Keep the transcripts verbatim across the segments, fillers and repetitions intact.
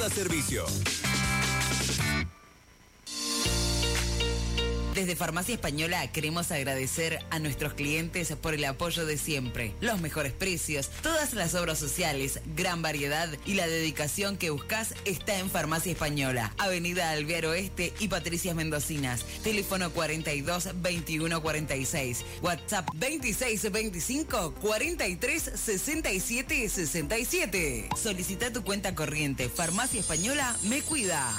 cada servicio. Desde Farmacia Española queremos agradecer a nuestros clientes por el apoyo de siempre, los mejores precios, todas las obras sociales, gran variedad y la dedicación que buscas está en Farmacia Española, Avenida Alvear Oeste y Patricias Mendocinas, teléfono cuarenta y dos, veintiuno, cuarenta y seis, WhatsApp veintiséis, veinticinco, cuarenta y tres, sesenta y siete, sesenta y siete. Solicita tu cuenta corriente, Farmacia Española me cuida.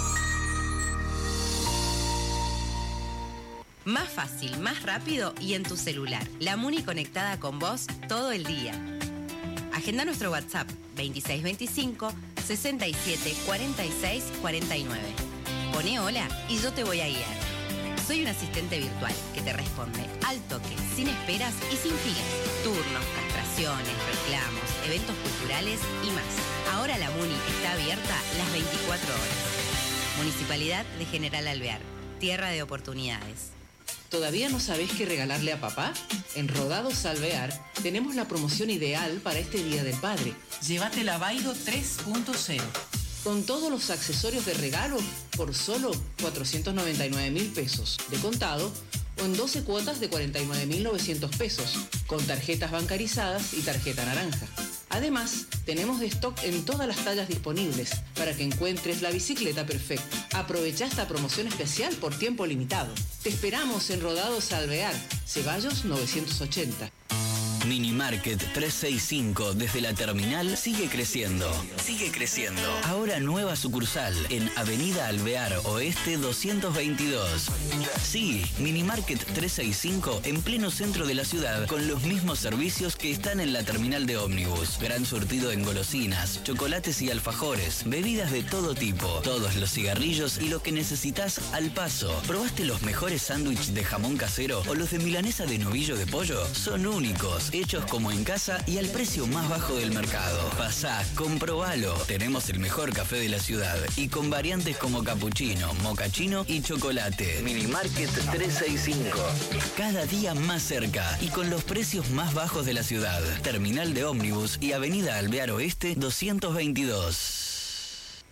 Más fácil, más rápido y en tu celular. La Muni conectada con vos todo el día. Agenda nuestro WhatsApp veintiséis veinticinco, sesenta y siete, cuarenta y seis, cuarenta y nueve. Poné hola y yo te voy a guiar. Soy un asistente virtual que te responde al toque, sin esperas y sin filas. Turnos, castraciones, reclamos, eventos culturales y más. Ahora la Muni está abierta las veinticuatro horas. Municipalidad de General Alvear. Tierra de oportunidades. ¿Todavía no sabés qué regalarle a papá? En Rodados Alvear tenemos la promoción ideal para este Día del Padre. Llévate la Bairo tres punto cero. Con todos los accesorios de regalo por solo cuatrocientos noventa y nueve mil pesos de contado o en doce cuotas de cuarenta y nueve mil novecientos pesos con tarjetas bancarizadas y tarjeta naranja. Además, tenemos de stock en todas las tallas disponibles para que encuentres la bicicleta perfecta. Aprovecha esta promoción especial por tiempo limitado. Te esperamos en Rodados Alvear, Ceballos novecientos ochenta. Minimarket trescientos sesenta y cinco desde la terminal sigue creciendo. Sigue creciendo. Ahora nueva sucursal en Avenida Alvear Oeste doscientos veintidós. Sí, Minimarket trescientos sesenta y cinco en pleno centro de la ciudad con los mismos servicios que están en la terminal de ómnibus. Gran surtido en golosinas, chocolates y alfajores, bebidas de todo tipo, todos los cigarrillos y lo que necesitas al paso. ¿Probaste los mejores sándwiches de jamón casero o los de milanesa de novillo de pollo? Son únicos, hechos como en casa y al precio más bajo del mercado. Pasá, comprobalo. Tenemos el mejor café de la ciudad y con variantes como capuchino, mocachino y chocolate. Minimarket trescientos sesenta y cinco. Cada día más cerca y con los precios más bajos de la ciudad. Terminal de ómnibus y Avenida Alvear Oeste doscientos veintidós.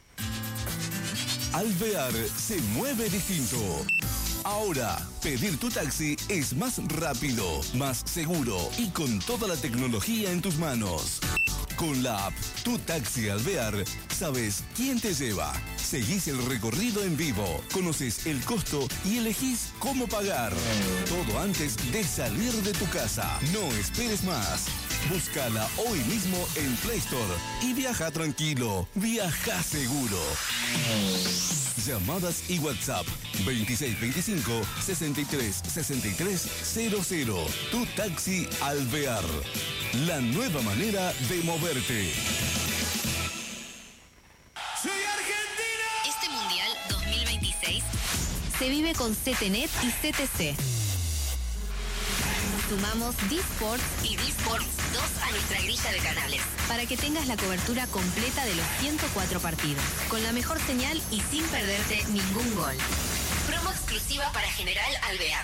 Alvear se mueve distinto. Ahora, pedir tu taxi es más rápido, más seguro y con toda la tecnología en tus manos. Con la app Tu Taxi Alvear, sabes quién te lleva, seguís el recorrido en vivo, conoces el costo y elegís cómo pagar. Todo antes de salir de tu casa. No esperes más. Búscala hoy mismo en Play Store y viaja tranquilo, viaja seguro. Llamadas y WhatsApp veintiséis veinticinco, sesenta y tres, sesenta y tres, cero cero. Tu Taxi Alvear. La nueva manera de moverte. Este Mundial dos mil veintiséis se vive con C T N E T y C T C. Sumamos D-Sports y D-Sports dos a nuestra grilla de canales para que tengas la cobertura completa de los ciento cuatro partidos, con la mejor señal y sin perderte ningún gol. Promo exclusiva para General Alvear.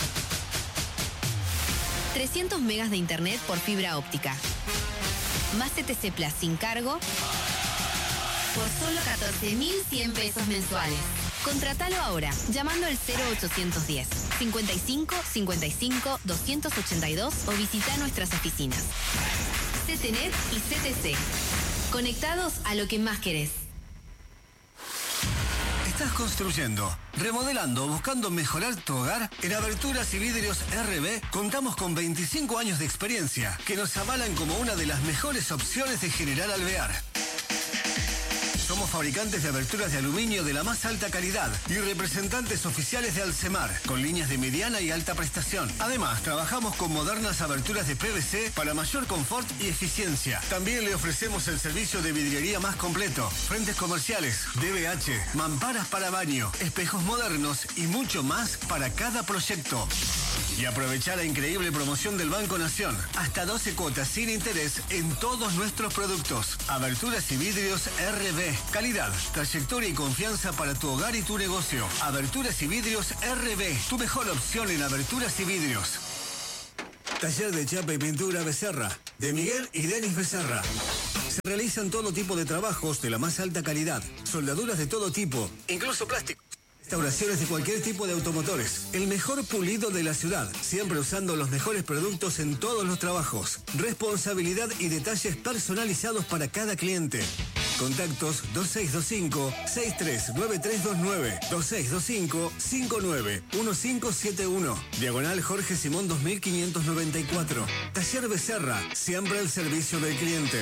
trescientos megas de internet por fibra óptica. Más C T C Plus sin cargo por solo catorce mil cien pesos mensuales. Contratalo ahora, llamando al cero ochocientos diez, cincuenta y cinco, cincuenta y cinco, doscientos ochenta y dos o visita nuestras oficinas. C T N E T y C T C. Conectados a lo que más querés. ¿Estás construyendo, remodelando o buscando mejorar tu hogar? En Aberturas y Vidrios R B contamos con veinticinco años de experiencia que nos avalan como una de las mejores opciones de General Alvear. Somos fabricantes de aberturas de aluminio de la más alta calidad y representantes oficiales de Alcemar, con líneas de mediana y alta prestación. Además, trabajamos con modernas aberturas de P V C para mayor confort y eficiencia. También le ofrecemos el servicio de vidriería más completo, frentes comerciales, D B H, mamparas para baño, espejos modernos y mucho más para cada proyecto. Y aprovechar la increíble promoción del Banco Nación. Hasta doce cuotas sin interés en todos nuestros productos. Aberturas y vidrios R B. Calidad, trayectoria y confianza para tu hogar y tu negocio. Aberturas y vidrios R B. Tu mejor opción en aberturas y vidrios. Taller de chapa y pintura Becerra. De Miguel y Denis Becerra. Se realizan todo tipo de trabajos de la más alta calidad, soldaduras de todo tipo, incluso plástico. Restauraciones de cualquier tipo de automotores. El mejor pulido de la ciudad, siempre usando los mejores productos en todos los trabajos. Responsabilidad y detalles personalizados para cada cliente. Contactos dos seis dos cinco, seis tres nueve tres dos nueve, dos seis dos cinco, cinco nueve uno cinco siete uno. Diagonal Jorge Simón dos mil quinientos noventa y cuatro. Taller Becerra, siempre al servicio del cliente.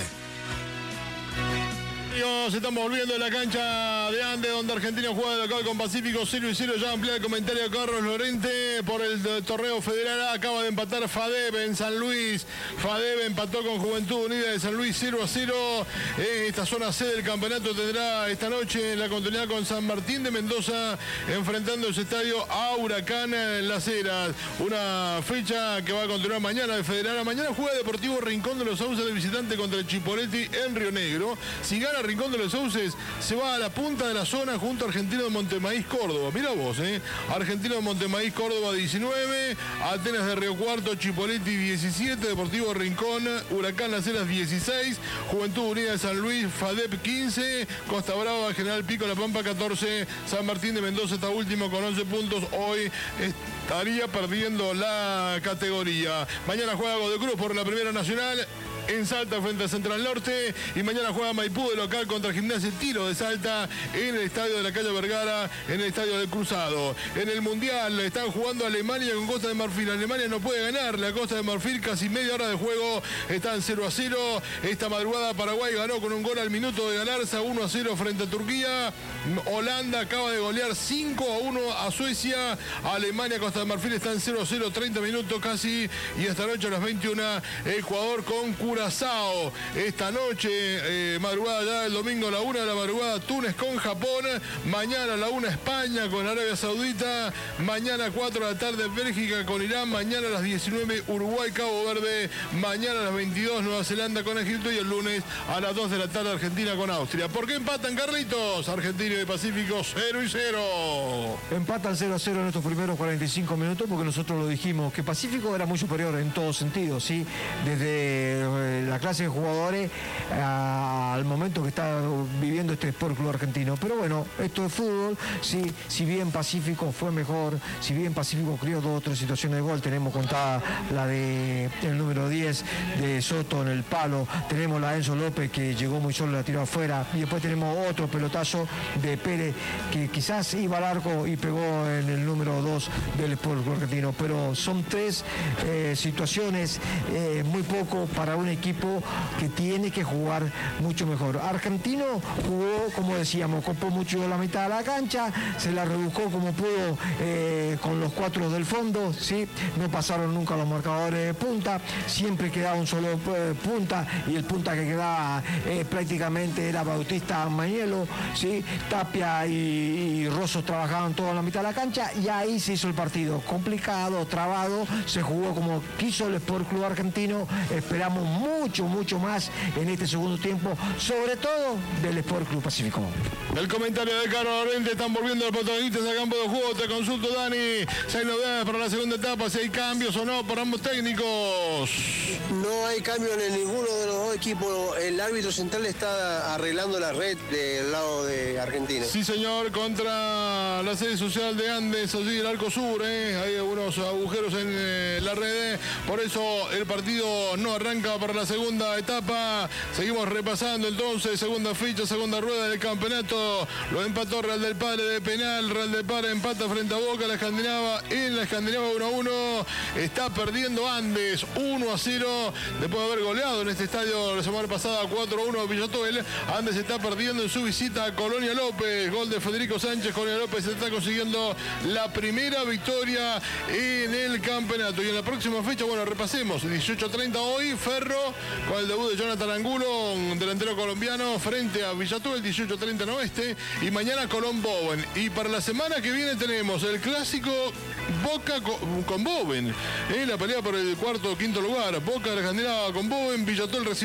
Estamos volviendo a la cancha de Andes, donde Argentina juega de local con Pacífico cero y cero. Ya amplía el comentario de Carlos Lorente por el torneo federal. Acaba de empatar FADEB en San Luis. FADEB empató con Juventud Unida de San Luis cero a cero. Esta zona C del campeonato tendrá esta noche la continuidad con San Martín de Mendoza, enfrentando ese estadio a Huracán en Las Heras. Una fecha que va a continuar mañana de federal. Mañana juega Deportivo Rincón de los Sauces de visitante contra el Chipoleti en Río Negro. Si gana Rincón de los Sauces, se va a la punta de la zona junto a Argentino de Montemaíz Córdoba. Mira vos, ¿eh? Argentino de Montemaíz Córdoba diecinueve, Atenas de Río Cuarto, Chipoleti diecisiete, Deportivo Rincón, Huracán Las Heras dieciséis, Juventud Unida de San Luis, FADEP quince, Costa Brava, General Pico, La Pampa catorce, San Martín de Mendoza está último con once puntos. Hoy estaría perdiendo la categoría. Mañana juega Godoy Cruz por la Primera Nacional en Salta frente a Central Norte, y mañana juega Maipú de local contra Gimnasia Tiro de Salta en el estadio de la calle Vergara, en el estadio del Cruzado. En el Mundial están jugando Alemania con Costa de Marfil. Alemania no puede ganarle a Costa de Marfil, casi media hora de juego, están cero a cero. Esta madrugada Paraguay ganó con un gol al minuto de ganarse a uno a cero frente a Turquía. Holanda acaba de golear cinco a uno a Suecia. Alemania, Costa de Marfil están cero a cero, treinta minutos casi, y esta noche a las veintiuna Ecuador con Curazao. Esta noche, eh, madrugada ya el domingo a la una de la madrugada, Túnez con Japón. Mañana a la una España con Arabia Saudita. Mañana a cuatro de la tarde Bélgica con Irán. Mañana a las diecinueve Uruguay, Cabo Verde. Mañana a las veintidós Nueva Zelanda con Egipto. Y el lunes a las dos de la tarde Argentina con Austria. ¿Por qué empatan, Carlitos? Argentino y Pacífico cero y cero. Empatan cero a cero en estos primeros cuarenta y cinco minutos, porque nosotros lo dijimos, que Pacífico era muy superior en todos sentidos, ¿sí? Desde la clase de jugadores a, al momento que está viviendo este Sport Club Argentino. Pero bueno, esto es fútbol, sí, si bien Pacífico fue mejor, si bien Pacífico creó dos o tres situaciones de gol, tenemos contada la de el número diez de Soto en el palo, tenemos la de Enzo López que llegó muy solo, la tiró afuera, y después tenemos otro pelotazo de Pérez que quizás iba al arco y pegó en el número dos del Sport Club Argentino. Pero son tres eh, situaciones, eh, muy poco para un equipo que tiene que jugar mucho mejor. Argentino jugó, como decíamos, copó mucho la mitad de la cancha, se la rebuscó como pudo eh, con los cuatro del fondo, ¿sí? No pasaron nunca los marcadores de punta, siempre quedaba un solo eh, punta, y el punta que quedaba eh, prácticamente era Bautista Mañelo, ¿sí? Tapia y, y Rosso trabajaban toda la mitad de la cancha, y ahí se hizo el partido. Complicado, trabado, se jugó como quiso el Sport Club Argentino. Esperamos mucho, mucho más en este segundo tiempo, sobre todo del Sport Club Pacífico. El comentario de Carlos Lorente, están volviendo los protagonistas al campo de juego. Te consulto, Dani, si hay novedades para la segunda etapa, si hay cambios o no por ambos técnicos. No hay cambios en ninguno de los dos equipos. El árbitro central está arreglando la red del lado de Argentina. Sí, señor, contra la sede social de Andes, allí el arco sur, ¿eh? Hay algunos agujeros en eh, la red, por eso el partido no arranca para la segunda etapa. Seguimos repasando entonces, segunda fecha, segunda rueda del campeonato. Lo empató Real del Padre de penal, Real del Padre empata frente a Boca, la Escandinava, en la Escandinava uno a uno. Está perdiendo Andes uno a cero, después de haber goleado en este estadio la semana pasada cuatro a uno a Villatuel. Andes está perdiendo en su visita a Colonia López, gol de Federico Sánchez. Colonia López está consiguiendo la primera victoria en el campeonato. Y en la próxima fecha, bueno, repasemos, dieciocho treinta hoy, Ferro, con el debut de Jonathan Angulo, un delantero colombiano, frente a Villatuel, dieciocho treinta en Oeste, y mañana Colón Bowen. Y para la semana que viene tenemos el clásico Boca con, con Bowen, ¿eh? La pelea por el cuarto o quinto lugar. Boca Argentina con Bowen, Villatuel recibe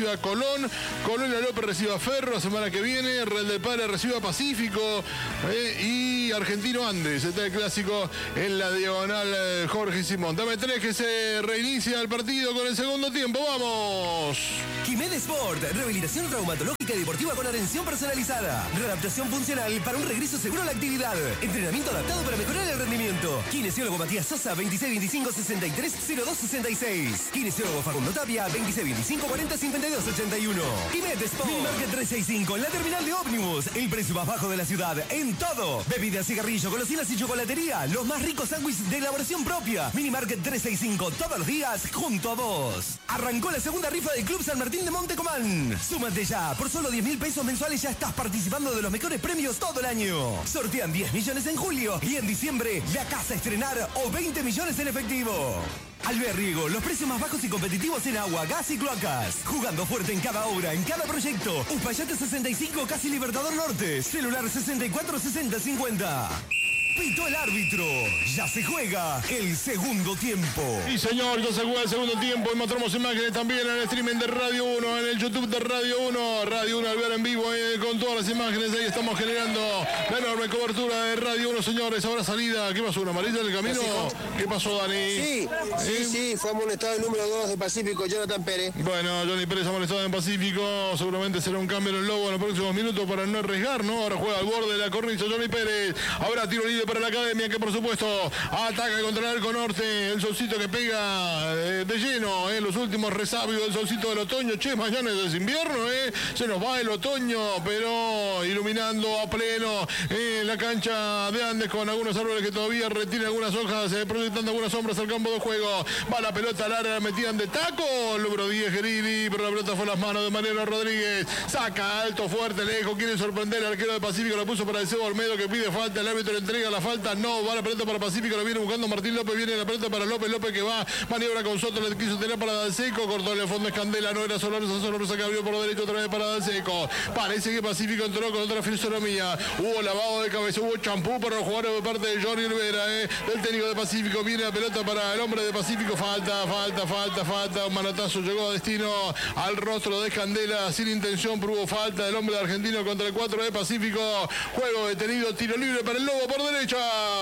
recibe a Colón, Colonia López recibe a Ferro la semana que viene, Real del Padre recibe a Pacífico eh, y Argentino Andes. Está el clásico en la diagonal eh, Jorge Simón. Dame tres que se reinicia el partido con el segundo tiempo. ¡Vamos! Quimed Sport, rehabilitación traumatológica y deportiva con atención personalizada. Readaptación funcional para un regreso seguro a la actividad. Entrenamiento adaptado para mejorar el rendimiento. Kinesiólogo Matías Sosa, veintiséis veinticinco sesenta y tres cero dos sesenta y seis. Kinesiólogo Facundo Tapia, veintiséis veinticinco cuarenta cincuenta y dos ochenta y uno. Quimed Sport. Minimarket trescientos sesenta y cinco en la terminal de ómnibus. El precio más bajo de la ciudad en todo. Bebidas, cigarrillo, golosinas y chocolatería. Los más ricos sándwiches de elaboración propia. Minimarket trescientos sesenta y cinco todos los días junto a vos. Arrancó la segunda rifa del Club San Martín de Montecomán. Súmate ya. Por solo diez mil pesos mensuales ya estás participando de los mejores premios todo el año. Sortean diez millones en julio y en diciembre la casa a estrenar o veinte millones en efectivo. Alvear Riego, los precios más bajos y competitivos en agua, gas y cloacas. Jugando fuerte en cada obra, en cada proyecto. Uspallate sesenta y cinco, casi Libertador Norte. Celular sesenta y cuatro sesenta cincuenta. Pitó el árbitro. Ya se juega el segundo tiempo. Sí, señor, ya se juega el segundo tiempo. Y mostramos imágenes también en el streaming de Radio uno, en el YouTube de Radio uno. Radio uno al ver en vivo eh, con todas las imágenes. Ahí estamos generando la enorme cobertura de Radio uno, señores. Ahora salida. ¿Qué pasó? ¿Una amarilla en el camino? ¿Qué pasó, Dani? Sí, sí, ¿Eh? sí. Fue amonestado el número dos de Pacífico, Jonathan Pérez. Bueno, Johnny Pérez amonestado en Pacífico. Seguramente será un cambio en el lobo en los próximos minutos para no arriesgar, ¿no? Ahora juega al borde de la cornisa Johnny Pérez. Habrá tiro libre para la academia que por supuesto ataca contra el arco norte. El solcito que pega eh, de lleno en eh, los últimos resabios del solcito del otoño. Che, mañana es invierno, eh. Se nos va el otoño, pero iluminando a pleno eh, la cancha de Andes con algunos árboles que todavía retienen algunas hojas, eh, proyectando algunas sombras al campo de juego. Va la pelota larga, la metían de taco. El número diez, Gerini, pero la pelota fue en las manos de Mariano Rodríguez. Saca alto, fuerte, lejos. Quiere sorprender al arquero de Pacífico. Lo puso para el Sebo Olmedo que pide falta. El árbitro le entrega la falta. No, va la pelota para Pacífico. Lo viene buscando Martín López. Viene la pelota para López. López que va. Maniobra con Soto. Le quiso tener para Dalseco. Cortó en el fondo Escandela. No era Solorzano. Solorzano que abrió por derecho otra vez para Dalseco. Parece que Pacífico entró con otra fisonomía. Hubo lavado de cabeza. Hubo champú para los jugadores de parte de Johnny Olvera, eh, del técnico de Pacífico. Viene la pelota para el hombre de Pacífico. Falta, falta, falta, falta. Un manotazo llegó a destino al rostro de Escandela sin intención, pero hubo falta del hombre argentino contra el cuatro de Pacífico. Juego detenido, tiro libre para el Lobo por derecha.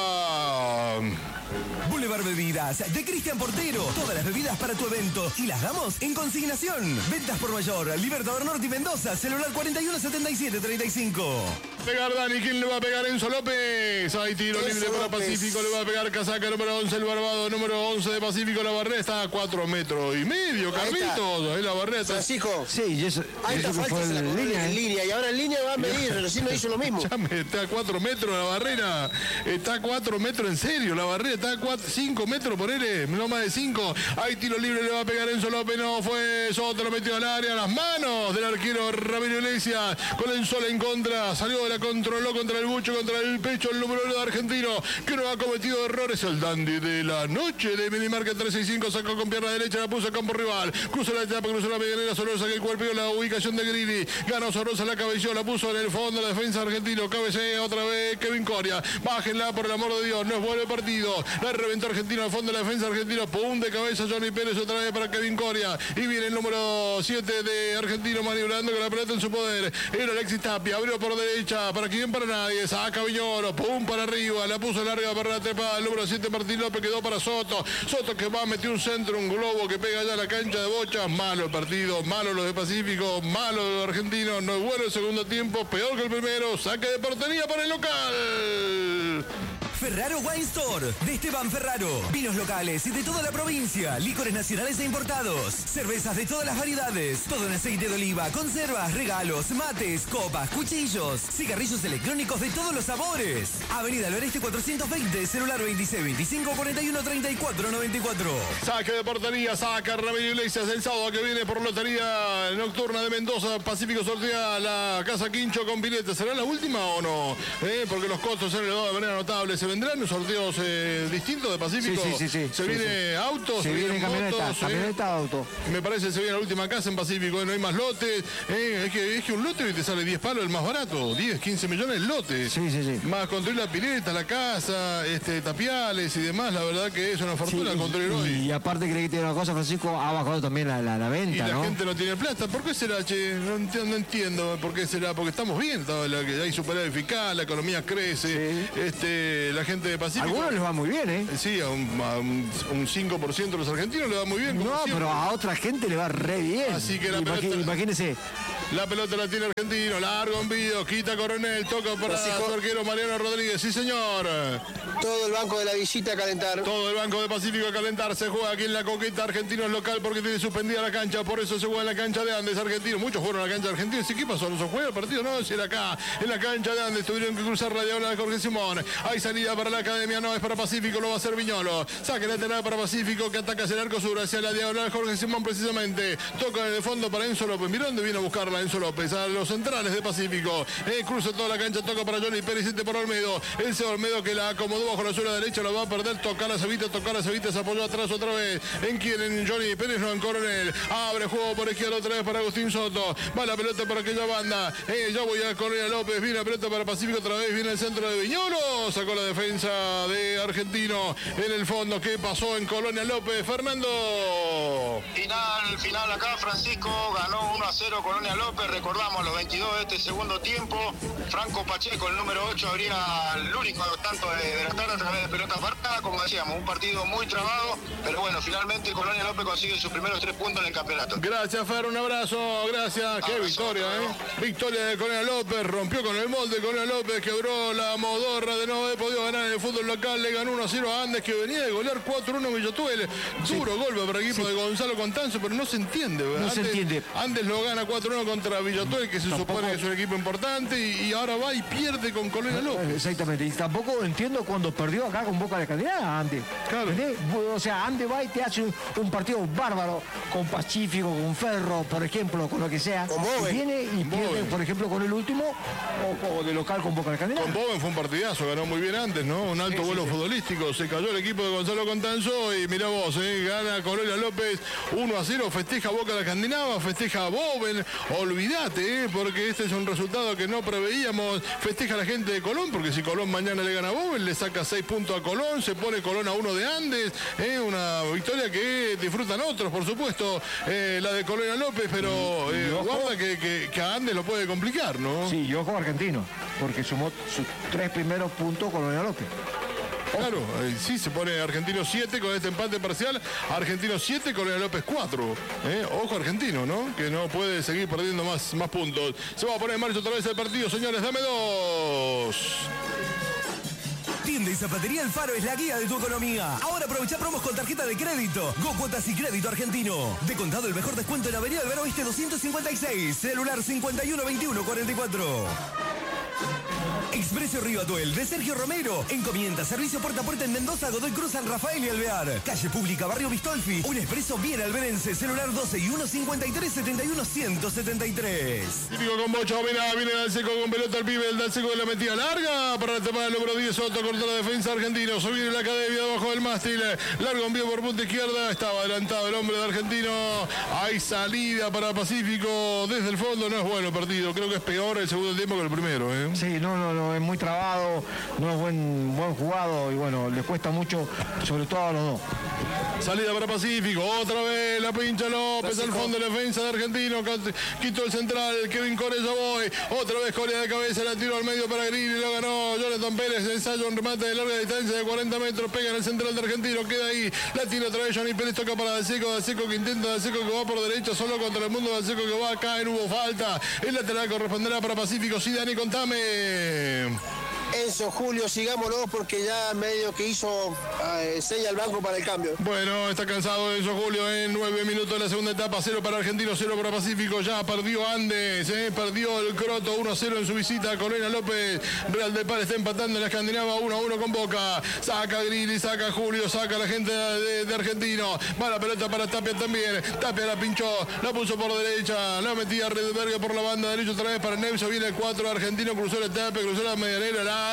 Boulevard Bebidas de Cristian Portero. Todas las bebidas para tu evento y las damos en consignación. Ventas por mayor. Libertador Norte y Mendoza. Celular cuarenta y uno setenta y siete treinta y cinco. Pegar Dani. ¿Quién le va a pegar? Enzo López. Hay tiro Enzo libre para López. Pacífico. Le va a pegar casaca número once. El Barbado número once de Pacífico. La barrera está a cuatro metros y medio. Carlitos. Ahí la barrera está. Francisco. Sí, y eso, Ahí eso está que fue falta, se la en cobró línea. en ¿eh? línea. Y ahora en línea va a medir. Recién no hizo lo mismo. Ya me- está a cuatro metros la barrera. Está a cuatro metros en serio. La barrera está a cuatro, cinco metros por él. No más de cinco. Hay tiro libre. Le va a pegar Enzo López. No fue. Soto lo metió al área. Las manos del arquero Ramiro Iglesias. Con el sol en contra. Salió de la controló contra el bucho, contra el pecho. El número uno de argentino que no ha cometido errores. El dandy de la noche de Minimarket trescientos sesenta y cinco. Sacó con pierna derecha. La puso a campo rival. Cruzó la etapa. Cruzó la medianera. Solosa que el cuerpo y la ubicación de Grini. Ganó Sorosa. La cabeció. La puso en el fondo. La defensa argentino. Cabecea otra vez Kevin Coria. Bájenla por el amor de Dios. No es bueno el partido. La reventó Argentino al fondo de la defensa argentina. Pum de cabeza Johnny Pérez otra vez para Kevin Coria. Y viene el número siete de Argentino maniobrando con la pelota en su poder. Era Alexis Tapia. Abrió por derecha. Para quien para nadie. Saca Viñolo. Pum para arriba. La puso larga para la trepada. El número siete Martín López quedó para Soto. Soto que va a meter un centro, un globo que pega ya a la cancha de Bocha. Malo el partido. Malo los de Pacífico. Malo los argentinos. No es bueno el segundo tiempo. Peor que el primero. Saque de portería para el local. Ferraro Wine Store de Esteban Ferraro. Vinos locales y de toda la provincia. Licores nacionales e importados. Cervezas de todas las variedades. Todo en aceite de oliva. Conservas, regalos, mates, copas, cuchillos. Cigarrillos electrónicos de todos los sabores. Avenida del Oeste cuatrocientos veinte. Celular veintiséis veinticinco cuarenta y uno treinta y cuatro noventa y cuatro. Saque de portería, saca Ramiro Iglesias el sábado que viene por lotería nocturna de Mendoza. Pacífico sortea la Casa Quincho con billetes. ¿Será la última o no? ¿Eh? Porque los costos se han elevado de manera notable. Se vendrán sorteos eh, distintos de Pacífico. Sí, sí, sí, sí, se sí, viene sí. autos, se, se viene camioneta, motos, camioneta, eh. auto. Me parece que se viene la última casa en Pacífico, eh, no hay más lotes. Eh, es, que, es que un lote te sale diez palos el más barato, diez, quince millones el lote. Sí, sí, sí. Más construir la pileta, la casa, este, tapiales y demás, la verdad que es una fortuna sí, construir y, hoy. Y aparte creí que tiene una cosa, Francisco, ha bajado también la, la, la venta, Y la ¿no? gente no tiene plata. ¿Por qué será, che? No entiendo, no entiendo por qué será. Porque estamos bien, hay superávit fiscal, la economía crece, sí. este, la gente de Pacífico. A algunos les va muy bien, ¿eh? Sí, a un, a un, un cinco por ciento de los argentinos le va muy bien. No, siempre. pero a otra gente le va re bien. Así que la Imagí, pelota, imagínese. La pelota la tiene Argentino, largo envío, quita Coronel, toca para su arquero Mariano Rodríguez. Sí, señor. Todo el banco de la visita a calentar. Todo el banco de Pacífico a calentar. Se juega aquí en la Coqueta. Argentino es local porque tiene suspendida la cancha. Por eso se juega en la cancha de Andes. Argentino. Muchos fueron a la cancha de Argentino. ¿Sí, qué pasó? ¿No se juega el partido? No, si era acá. En la cancha de Andes tuvieron que cruzar la diagonal de Jorge Simón. Hay salida para la academia. No, es para Pacífico. Lo va a hacer Viñolo. Saque lateral para Pacífico que ataca hacia el arco sur. Hacia la diagonal Jorge Simón precisamente. Toca en el fondo para Enzo López. Mirá dónde viene a buscarla Enzo López. A los centrales de Pacífico. Eh, cruza toda la cancha. Toca para Johnny Pérez. Siete por Olmedo. Ese Olmedo que la acomodó bajo la suela derecha. La va a perder. Toca la Cevita. Toca la Cevita. Se apoyó atrás otra vez. ¿En quién? En Johnny Pérez. No, en Coronel. Abre juego por izquierda otra vez para Agustín Soto. Va la pelota para aquella banda. Eh, ya voy a Coronel López. Viene la pelota para Pacífico otra vez. Viene el centro de Viñolo. Sacó la defensa de Argentino en el fondo. ¿Qué pasó en Colonia López? Fernando. Final, final acá. Francisco ganó uno a cero Colonia López. Recordamos los veintidós de este segundo tiempo. Franco Pacheco, el número ocho, habría el único tanto de, de la tarde a través de pelota parada. Como decíamos, un partido muy trabado. Pero bueno, finalmente Colonia López consigue sus primeros tres puntos en el campeonato. Gracias, Fer, un abrazo, gracias. Qué victoria, ¿eh? Victoria de Colonia López, rompió con el molde. Colonia López quebró la modorra de no haber podido ganar en el fútbol local. Le ganó uno a cero a Andes, que venía de golear cuatro uno a Villatuel. Duro sí. golpe para el equipo sí. de Gonzalo Contanzo, pero no se entiende, ¿verdad? No Andes, se entiende. Andes lo gana cuatro uno contra Villatuel, que se tampoco... supone que es un equipo importante, y, y ahora va y pierde con Colonia López. Exactamente, y tampoco entiendo cuando perdió acá con Boca de Candidad, Andes. Claro. ¿Entendés? O sea, Andes va y te hace un, un partido bárbaro con Pacífico, con Ferro, por ejemplo, con lo que sea. Con y viene y con pierde, Boven. por ejemplo, con el último, o, o de local con Boca de Candidad. Con Boven fue un partidazo, ganó muy bien antes, ¿no? Un alto sí, vuelo sí, futbolístico. Sí. Se cayó el equipo de Gonzalo Contanzo y mirá vos, ¿eh? Gana Colonia López uno a cero, festeja Boca de Escandinava, festeja Boven. Olvídate, ¿eh? Porque este es un resultado que no preveíamos. Festeja la gente de Colón, porque si Colón mañana le gana a Boven, le saca seis puntos a Colón, se pone Colón a uno de Andes. ¿eh? Una victoria que disfrutan otros, por supuesto, eh, la de Colonia López, pero eh, guarda que, que, que a Andes lo puede complicar, ¿no? Sí, y ojo argentino, porque sumó sus tres primeros puntos Colonia López. Claro, eh, sí, se pone Argentino siete con este empate parcial, Argentino siete, Colonia López cuatro. Eh, ojo Argentino, ¿no? Que no puede seguir perdiendo más, más puntos. Se va a poner en marcha otra vez el partido, señores, dame dos. Tienda y Zapatería El Faro es la guía de tu economía. Ahora aprovecha promos con tarjeta de crédito. Go Cuotas y Crédito Argentino. De contado el mejor descuento en Avenida Alvear Oeste doscientos cincuenta y seis. Celular cincuenta y uno veintiuno cuarenta y cuatro. Expreso Río Atuel de Sergio Romero. Encomienda, servicio puerta a puerta en Mendoza, Godoy Cruz, San Rafael y Alvear. Calle Pública, Barrio Bistolfi. Un expreso bien alberense. Celular doce y uno cincuenta y tres setenta y uno ciento setenta y tres. Típico con Bocho, mira, viene Dalseco con pelota al pibe. El Dalseco de la metida larga para la temporada número diez. Soto corta la defensa argentino. Subir en la academia abajo del mástil. Largo envío por punta izquierda. Estaba adelantado el hombre de Argentino. Hay salida para Pacífico desde el fondo. No es bueno el partido. Creo que es peor el segundo tiempo que el primero, ¿eh? Sí, no, no, no. Es muy trabado, no es buen, buen jugado y bueno, le cuesta mucho, sobre todo a los dos. Salida para Pacífico, otra vez la pincha López al fondo de defensa de Argentino, quitó el central, Kevin Corella voy, otra vez Corea de cabeza, la tiró al medio para Grilli, lo ganó Jonathan Pérez, ensayo un remate de larga distancia de cuarenta metros, pega en el central de Argentino, queda ahí, la tira otra vez Johnny Pérez, toca para Dalseco, Dalseco que intenta, Dalseco que va por derecha, solo contra el mundo, Dalseco que va a caer, hubo falta, el lateral corresponderá para Pacífico, sí, Dani, contame. Enzo, Julio, sigámonos porque ya medio que hizo eh, sella al banco para el cambio. Bueno, está cansado Enzo Julio en nueve minutos de la segunda etapa, cero para Argentino, cero para Pacífico, ya perdió Andes, eh, perdió el Croto uno a cero en su visita a Colonia López, Real del Par está empatando en la Escandinava uno a uno con Boca, saca Grilli, saca Julio, saca la gente de, de Argentino, va la pelota para Tapia también, Tapia la pinchó, la puso por derecha, la metía Redberger por la banda derecha otra vez para Neuso, viene el cuatro argentino, cruzó la Tapia, cruzó la medianera, la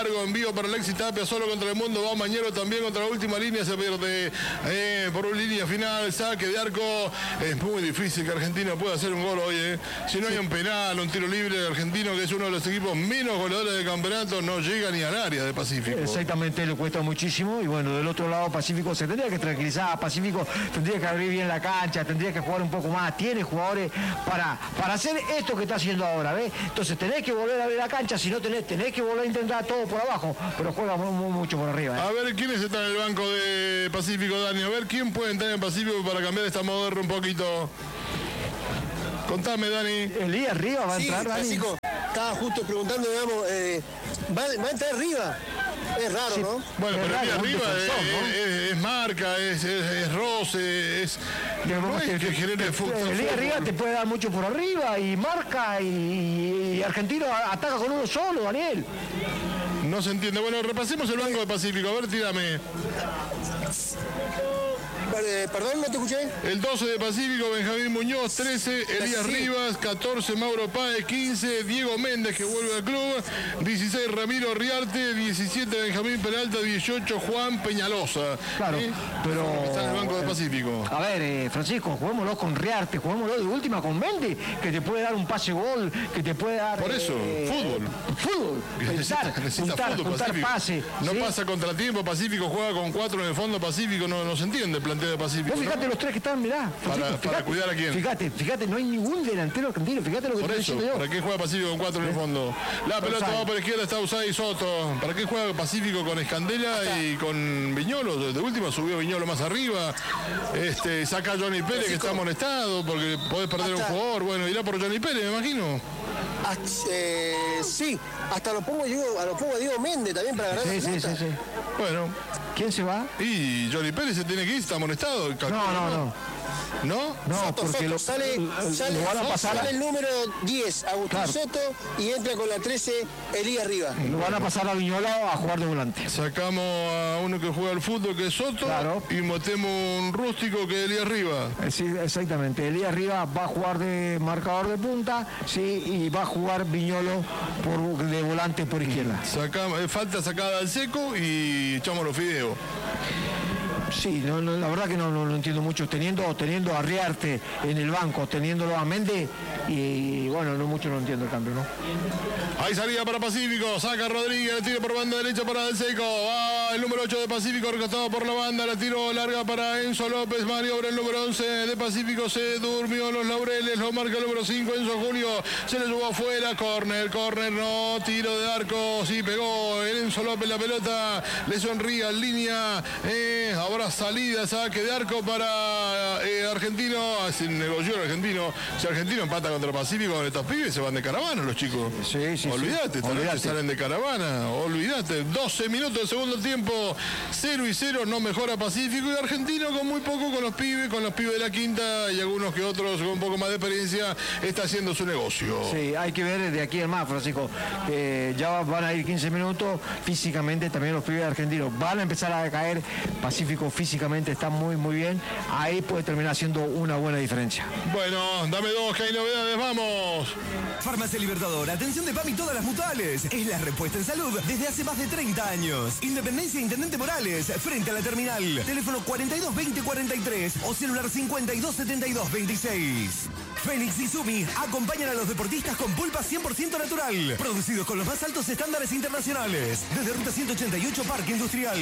largo, envío para Alexis Tapia, solo contra el mundo, va Mañero también contra la última línea, se pierde eh, por una línea final, saque de arco. Es muy difícil que Argentina pueda hacer un gol hoy, eh. Si no hay un penal, un tiro libre de Argentino, que es uno de los equipos menos goleadores del campeonato, no llega ni al área de Pacífico. Exactamente, le cuesta muchísimo y bueno, del otro lado Pacífico se tendría que tranquilizar, Pacífico tendría que abrir bien la cancha, tendría que jugar un poco más, tiene jugadores para, para hacer esto que está haciendo ahora, ¿ves? Entonces tenés que volver a abrir la cancha, si no tenés, tenés que volver a intentar todo por abajo, pero juega muy, muy, mucho por arriba, ¿eh? A ver, ¿quiénes están en el banco de Pacífico, Dani? A ver, ¿quién puede entrar en Pacífico para cambiar esta moderna un poquito? Contame, Dani. Elías Rivas va a entrar, sí, Dani. Francisco, estaba justo preguntando, digamos, eh, ¿va, va a entrar Rivas? Es raro, sí. ¿no? Bueno, es pero raro, Elías Rivas es, ¿no? es, es, es marca, es, es, es roce, es... No es que genere fútbol. Elías Rivas te puede dar mucho por arriba y marca y, y Argentino ataca con uno solo, Daniel. No se entiende. Bueno, repasemos el banco de Pacífico. A ver, tírame. Perdón, no te escuché. El doce de Pacífico, Benjamín Muñoz, trece, Elías sí. Rivas, catorce, Mauro Páez, quince, Diego Méndez, que vuelve al club, dieciséis, Ramiro Riarte, diecisiete, Benjamín Peralta, dieciocho, Juan Peñalosa. Claro, ¿sí? pero... Está en el banco de Pacífico. A ver, eh, Francisco, juguémoslo con Riarte, juguémoslo de última con Méndez, que te puede dar un pase gol, que te puede dar... Por eso, eh, fútbol. Fútbol, necesita, pensar, necesita juntar, fútbol, juntar Pacífico. pase. No ¿sí? pasa contratiempo, Pacífico juega con cuatro en el fondo, Pacífico no, no se entiende el planteo de Pacífico. Vos fíjate, ¿no? Los tres que están, mirá. Para, fíjate, para cuidar a quién. Fíjate, fíjate, no hay ningún delantero argentino, fíjate lo que por estoy eso, diciendo yo. ¿para qué juega Pacífico con cuatro en el fondo? La pelota va por izquierda, está Usay Soto. ¿Para qué juega Pacífico con Escandela y con Viñolo? De última subió Viñolo más arriba. Este, saca a Johnny Pérez, que está amonestado porque podés perder hasta un jugador. Bueno, irá por Johnny Pérez, me imagino. Hasta, eh, sí, hasta lo pongo yo, a lo pongo a Diego Méndez también para ganar. Sí, sí, sí, sí. Bueno. ¿Quién se va? Y Johnny Pérez se tiene que ir, está amonestado. No, no, no. ¿No? No, Soto, porque Soto, lo, sale, lo, sale, lo van a pasar sale a... el número diez, Agustín claro. Soto, y entra con la trece, Elías Rivas. Lo van a pasar a Viñola a jugar de volante. Sacamos a uno que juega al fútbol, que es Soto, claro. Y metemos un rústico que es Elías Rivas. Sí, exactamente. Elías Rivas va a jugar de marcador de punta, sí, y va a jugar Viñolo por, de volante por izquierda. Sacamos, eh, falta sacada al seco y echamos los fideos. Sí, no, no, la verdad que no, no lo entiendo mucho. Teniendo, teniendo a Riarte en el banco, teniéndolo a Méndez, y bueno, no mucho no entiendo el cambio, ¿no? Ahí salía para Pacífico, saca Rodríguez, le tiro por banda derecha para Del Seco. Va el número ocho de Pacífico, recostado por la banda, la tiro larga para Enzo López, maniobra el número once de Pacífico, se durmió los laureles, lo marca el número cinco, Enzo Julio, se le llevó afuera, córner, córner, no, tiro de arco, sí pegó el Enzo López la pelota, le sonríe en línea, eh, ahora salida, saque de arco para eh, Argentino, se negoció el Argentino, si Argentino empata contra Pacífico con estos pibes, se van de caravana los chicos. Sí, sí, olvídate, sí. Olvídate. Salen de caravana, olvídate, doce minutos del segundo tiempo, cero y cero, no mejora Pacífico y Argentino con muy poco con los pibes, con los pibes de la quinta y algunos que otros con un poco más de experiencia, está haciendo su negocio. Sí, hay que ver de aquí en más, Francisco, eh, ya van a ir quince minutos, físicamente también los pibes argentinos van a empezar a caer, Pacífico físicamente está muy muy bien, ahí puede terminar siendo una buena diferencia. Bueno, dame dos, que hay novedades, vamos. Farmacia Libertador, atención de P A M y todas las mutuales. Es la respuesta en salud desde hace más de treinta años. Independencia Intendente Morales, frente a la terminal. Teléfono cuarenta y dos veinte cuarenta y tres o celular cincuenta y dos setenta y dos veintiséis. Fénix y Sumi acompañan a los deportistas con pulpa cien por ciento natural. Producidos con los más altos estándares internacionales. Desde Ruta ciento ochenta y ocho, Parque Industrial.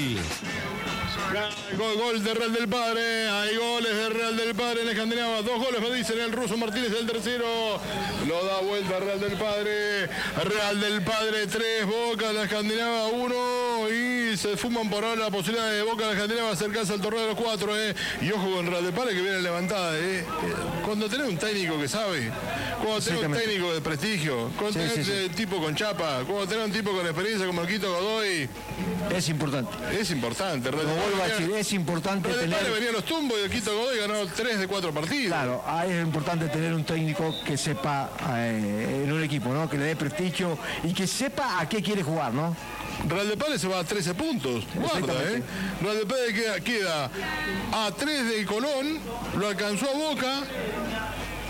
Gol, gol de Real del Padre. Hay goles de Real del Padre en Escandinavia. Dos goles me dicen el ruso Martínez, el tercero. Lo da vuelta Real del Padre. Real del Padre tres, Boca la Escandinavia uno. Y se fuman por ahora la posibilidad de Boca la Escandinavia acercarse al torneo de los cuatro. Eh. Y ojo con Real del Padre que viene levantada. Eh. Cuando tenés un técnico que sabe, cuando tenés un técnico de prestigio, cuando tenés sí, sí, sí. un tipo con chapa, cuando tenés un tipo con experiencia como el Quito Godoy. Es importante. Es importante. Lo vuelvo a decir, es importante Real del tener... Padre venía a los tumbos y el Quito Godoy ganó tres de cuatro partidos. Claro, ahí es importante tener un técnico que sepa eh, en un equipo, ¿no? Que le dé prestigio y que sepa a qué quiere jugar, ¿no? Real del Padre se va a trece puntos. Guarda, ¿eh? Real del Padre queda, queda a tres de Colón, lo alcanzó a Boca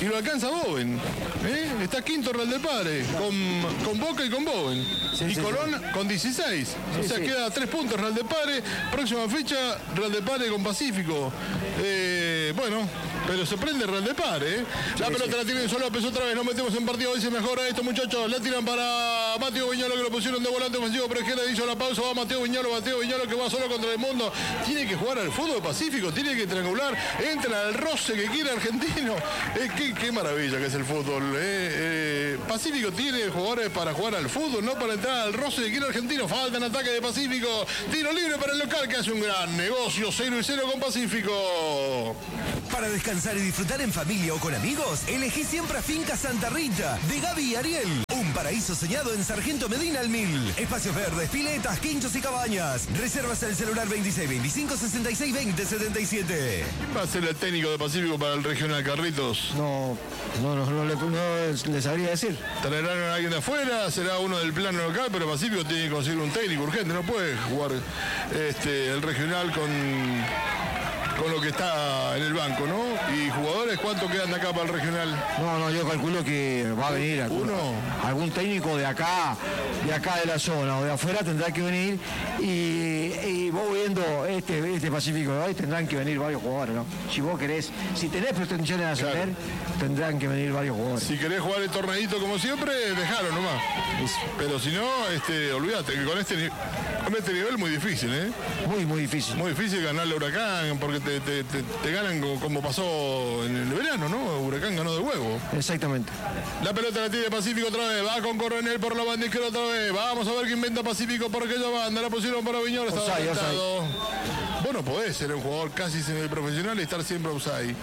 y lo alcanza Bowen. ¿eh? Está quinto Real del Padre, con, con Boca y con Bowen. Sí, y sí, Colón sí. con dieciséis. Sí, o sea, sí. queda tres puntos Real del Padre. Próxima fecha, Real del Padre con Pacífico. Eh, bueno, pero se prende Real del Padre. ¿eh? La Sí, pelota sí. la tiene Enzo López otra vez. Nos metemos en partido. Hoy se mejora esto, muchachos. La tiran para Mateo Viñolo, que lo pusieron de volante ofensivo por izquierda. Hizo la pausa. Va Mateo Viñolo. Mateo Viñolo que va solo contra el mundo. Tiene que jugar al fútbol Pacífico. Tiene que triangular. Entra al roce que quiere Argentino. Eh, qué, qué maravilla que es el fútbol. Eh, eh, Pacífico tiene jugadores para jugar al fútbol, no para entrar al roce que quiere Argentino. Falta en ataque de Pacífico. Tiro libre para el local que hace un gran negocio. cero y cero con Pacífico. Para descansar y disfrutar en familia o con amigos, elegí siempre a Finca Santa Rita, de Gaby y Ariel. Un paraíso soñado en Sargento Medina al Mil. Espacios verdes, piletas, quinchos y cabañas. Reservas al celular veintiséis veinticinco sesenta y seis veinte setenta y siete. ¿Quién va a ser el técnico de Pacífico para el regional, Carlitos? No, no, no, no, le, no le sabría decir. ¿Traerán a alguien de afuera? ¿Será uno del plano local? Pero Pacífico tiene que conseguir un técnico urgente. No puede jugar este, el regional con... con lo que está en el banco, ¿no? Y jugadores, ¿cuánto quedan de acá para el regional? No, no, yo calculo que va a venir algún, ¿Uno? algún técnico de acá, de acá de la zona o de afuera tendrá que venir y, y vos viendo este, este Pacífico de hoy tendrán que venir varios jugadores, ¿no? Si vos querés, si tenés pretensiones de ascender, claro, tendrán que venir varios jugadores. Si querés jugar el torneito como siempre, dejalo nomás. Pero si no, este, olvídate que con este, con este nivel muy difícil, ¿eh? Muy, muy difícil. Muy difícil ganarle a Huracán porque te, te, te, te ganan como pasó en el verano, ¿no? Huracán ganó de huevo. Exactamente. La pelota la tiene Pacífico otra vez. Va con Coronel por la banda izquierda otra vez. Vamos a ver qué inventa Pacífico por aquella banda. La pusieron para Viñolo. Estaba Offside, adelantado. Vos no podés ser un jugador casi semiprofesional y estar siempre offside.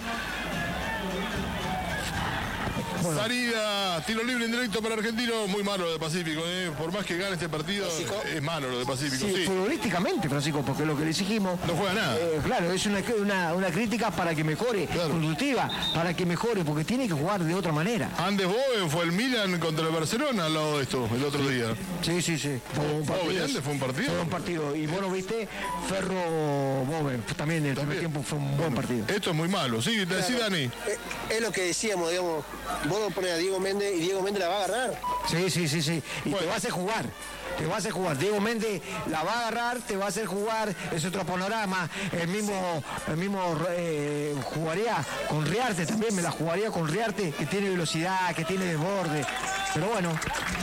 Bueno. Salida, tiro libre en directo para Argentino, muy malo lo de Pacífico, ¿eh? Por más que gane este partido, ¿Pacífico? Es malo lo de Pacífico. Sí, sí. Futbolísticamente, Francisco, porque lo que le exigimos... No juega nada. Eh, claro, es una, una, una crítica para que mejore, claro, constructiva, para que mejore, porque tiene que jugar de otra manera. Andes Boven fue el Milan contra el Barcelona al lado de esto, el otro sí. día. Sí, sí, sí. Fue un partido. Andes fue un partido. Fue un partido. Y vos no viste, Ferro Boven, también el primer tiempo fue un buen partido. Esto es muy malo, sí, claro. Sí, Dani. Es, es lo que decíamos, digamos, vos lo pones a Diego Méndez y Diego Méndez la va a agarrar. Sí, sí, sí, sí. Y bueno. te va a hacer jugar. Te va a hacer jugar. Diego Méndez la va a agarrar, te va a hacer jugar. Es otro panorama. El mismo, el mismo eh, jugaría con Riarte también. Me la jugaría con Riarte, que tiene velocidad, que tiene desborde. Pero bueno.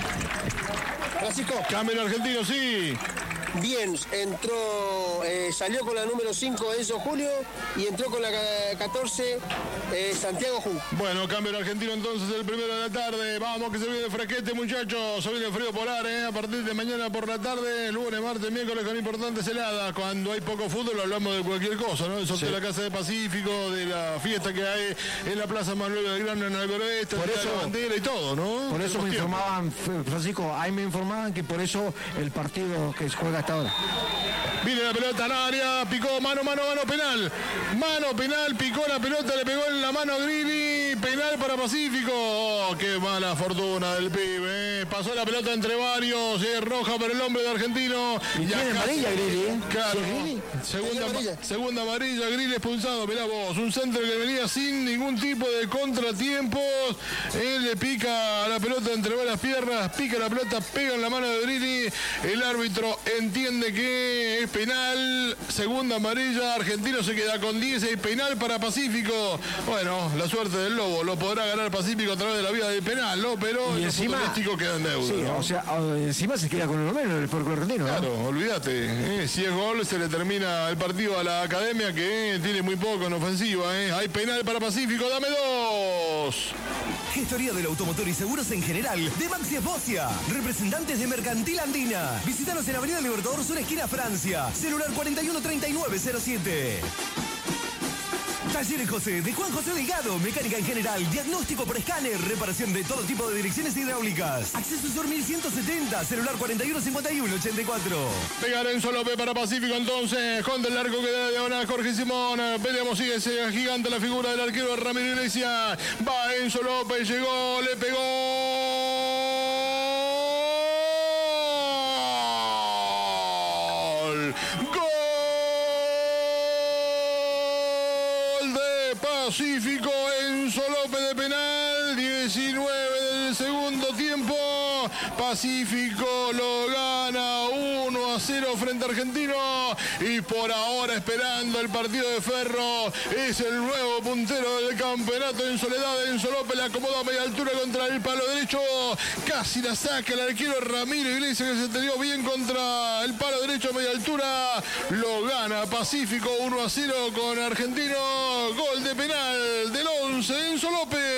Francisco. Cambio en Argentino, sí. Bien, entró, eh, salió con la número cinco Enzo Julio y entró con la catorce eh, Santiago Ju. Bueno, cambio en Argentino entonces el primero de la tarde. Vamos que se viene fresquete, muchachos. Se viene frío polar, ¿eh? A partir de mañana por la tarde, lunes, martes, miércoles con importantes heladas. Cuando hay poco fútbol hablamos de cualquier cosa, ¿no? Eso sí. De la Casa de Pacífico, de la fiesta que hay en la Plaza Manuel Belgrano en Albereste, de la bandera y todo, ¿no? Por eso me tiempo. informaban, Francisco, ahí me informaban que por eso el partido que se juega hasta ahora. Viene la pelota al área, picó, mano, mano, mano, penal. Mano, penal, picó la pelota, le pegó en la mano a Grilli, penal para Pacífico. Oh, qué mala fortuna del pibe, ¿eh? Pasó la pelota entre varios, es roja para el hombre de Argentino. Y, y tiene amarilla Grilli, ¿eh? Claro, ¿Sí, Grilli? segunda, amarilla. segunda amarilla, Grilli expulsado, mirá vos, un centro que venía sin ningún tipo de contratiempos. Él le pica la pelota entre varias piernas, pica la pelota, pega en la mano de Grilli. El árbitro entiende que es penal, segunda amarilla, Argentino se queda con diez y penal para Pacífico. Bueno, la suerte del Lobo, lo podrá ganar Pacífico a través de la vía del penal, ¿no? Pero y el encima, futbolístico queda en deuda. Sí, ¿no? o sea, encima se queda con el menos el puerco argentino, ¿no? Claro, olvídate, ¿eh? Si es gol se le termina el partido a la Academia que eh, tiene muy poco en ofensiva, ¿eh? Hay penal para Pacífico, dame dos. Gestoría del automotor y seguros en general de Maxi Esbocia. Representantes de Mercantil Andina. Visítanos en Avenida Libertador Sur, esquina Francia. Celular cuarenta y uno treinta y nueve cero siete. Talleres José, de Juan José Delgado, mecánica en general, diagnóstico por escáner, reparación de todo tipo de direcciones hidráulicas. Acceso Sur mil ciento setenta, celular cuarenta y uno cincuenta y uno ochenta y cuatro. Pegar Enzo López para Pacífico entonces, con del largo que da de diagonal Jorge Simón. Veremos si ese gigante la figura del arquero Ramiro Iglesias. Va Enzo López, llegó, le pegó. Pacífico, Enzo López de penal. diecinueve del segundo tiempo. Pacífico lo gana uno a cero frente a Argentino. Y por ahora esperando el partido de Ferro. Es el nuevo puntero del campeonato en soledad. Enzo López la acomoda a media altura contra el palo derecho. Casi la saca el arquero Ramiro Iglesias, que se tendió bien contra el palo derecho a media altura. Lo gana Pacífico uno a cero con Argentino. Gol de penal del once, Enzo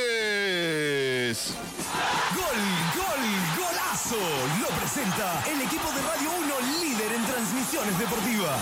López. Gol, gol, golazo. Lo presenta el equipo de Radio uno, líder en transmisiones deportivas.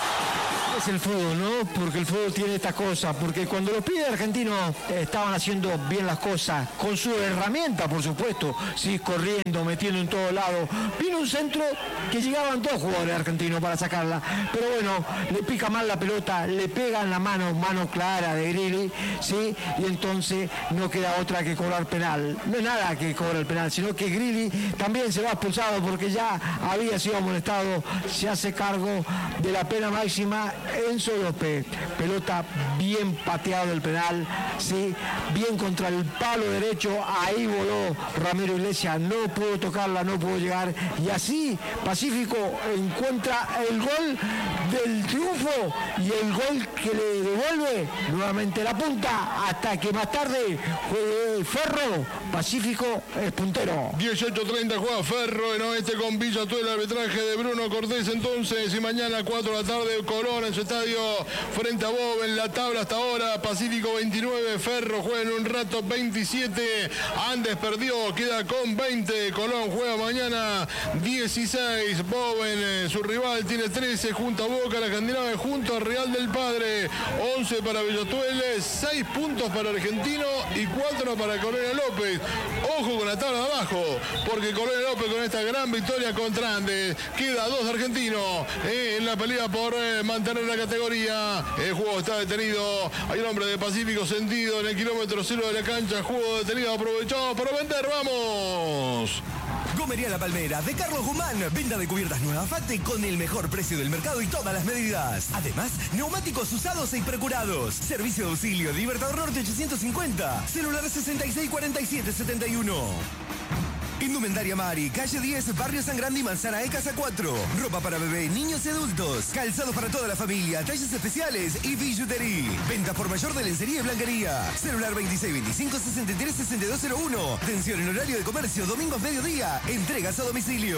Es el fútbol, ¿no? Porque el fútbol tiene esta cosa, porque cuando los pibes argentinos eh, estaban haciendo bien las cosas, con su herramienta, por supuesto, sí, corriendo, metiendo en todos lados, vino un centro que llegaban dos jugadores argentinos para sacarla, pero bueno, le pica mal la pelota, le pega en la mano, mano clara de Grilli, sí, y entonces no queda otra que cobrar penal. No es nada que cobrar el penal, sino que Grilli también se va expulsado porque ya había sido amonestado, se hace cargo de la pena máxima. Enzo López, pelota bien pateado del penal, sí, bien contra el palo derecho, ahí voló Ramiro Iglesias, no pudo tocarla, no pudo llegar, y así Pacífico encuentra el gol del triunfo y el gol que le devuelve nuevamente la punta, hasta que más tarde juegue Ferro. Pacífico es puntero. dieciocho treinta juega Ferro en oeste con Villa, todo el arbitraje de Bruno Cortés entonces, y mañana cuatro de la tarde Colón en su estadio frente a Bob en la tabla hasta ahora. Pacífico veintinueve, Ferro juega en un rato veintisiete, Andes perdió, queda con veinte, Colón juega mañana dieciséis, Bob en eh, su rival tiene trece, junto a Boca, la Candinave junto a Real del Padre, once para Villatuel, seis puntos para Argentino y cuatro para Colonia López. Ojo con la tabla de abajo, porque Colonia López con esta gran victoria contra Andes queda dos argentinos eh, en la pelea por eh, mantener la categoría. El juego está detenido. Hay un hombre de Pacífico sentido en el kilómetro cero de la cancha. Juego detenido, aprovechado para vender. ¡Vamos! Gomería La Palmera de Carlos Guzmán. Venta de cubiertas nuevas Fate con el mejor precio del mercado y todas las medidas. Además, neumáticos usados e precurados. Servicio de auxilio de Libertador Norte ochocientos cincuenta. Celular sesenta y seis cuarenta y siete setenta y uno. Indumentaria Mari, calle diez, Barrio San Grande y Manzana E, Casa cuatro. Ropa para bebé, niños y adultos. Calzados para toda la familia, talles especiales y billutería. Venta por mayor de lencería y blanquería. Celular veintiséis veinticinco sesenta y tres sesenta y dos cero uno. Atención en horario de comercio, domingos mediodía. Entregas a domicilio.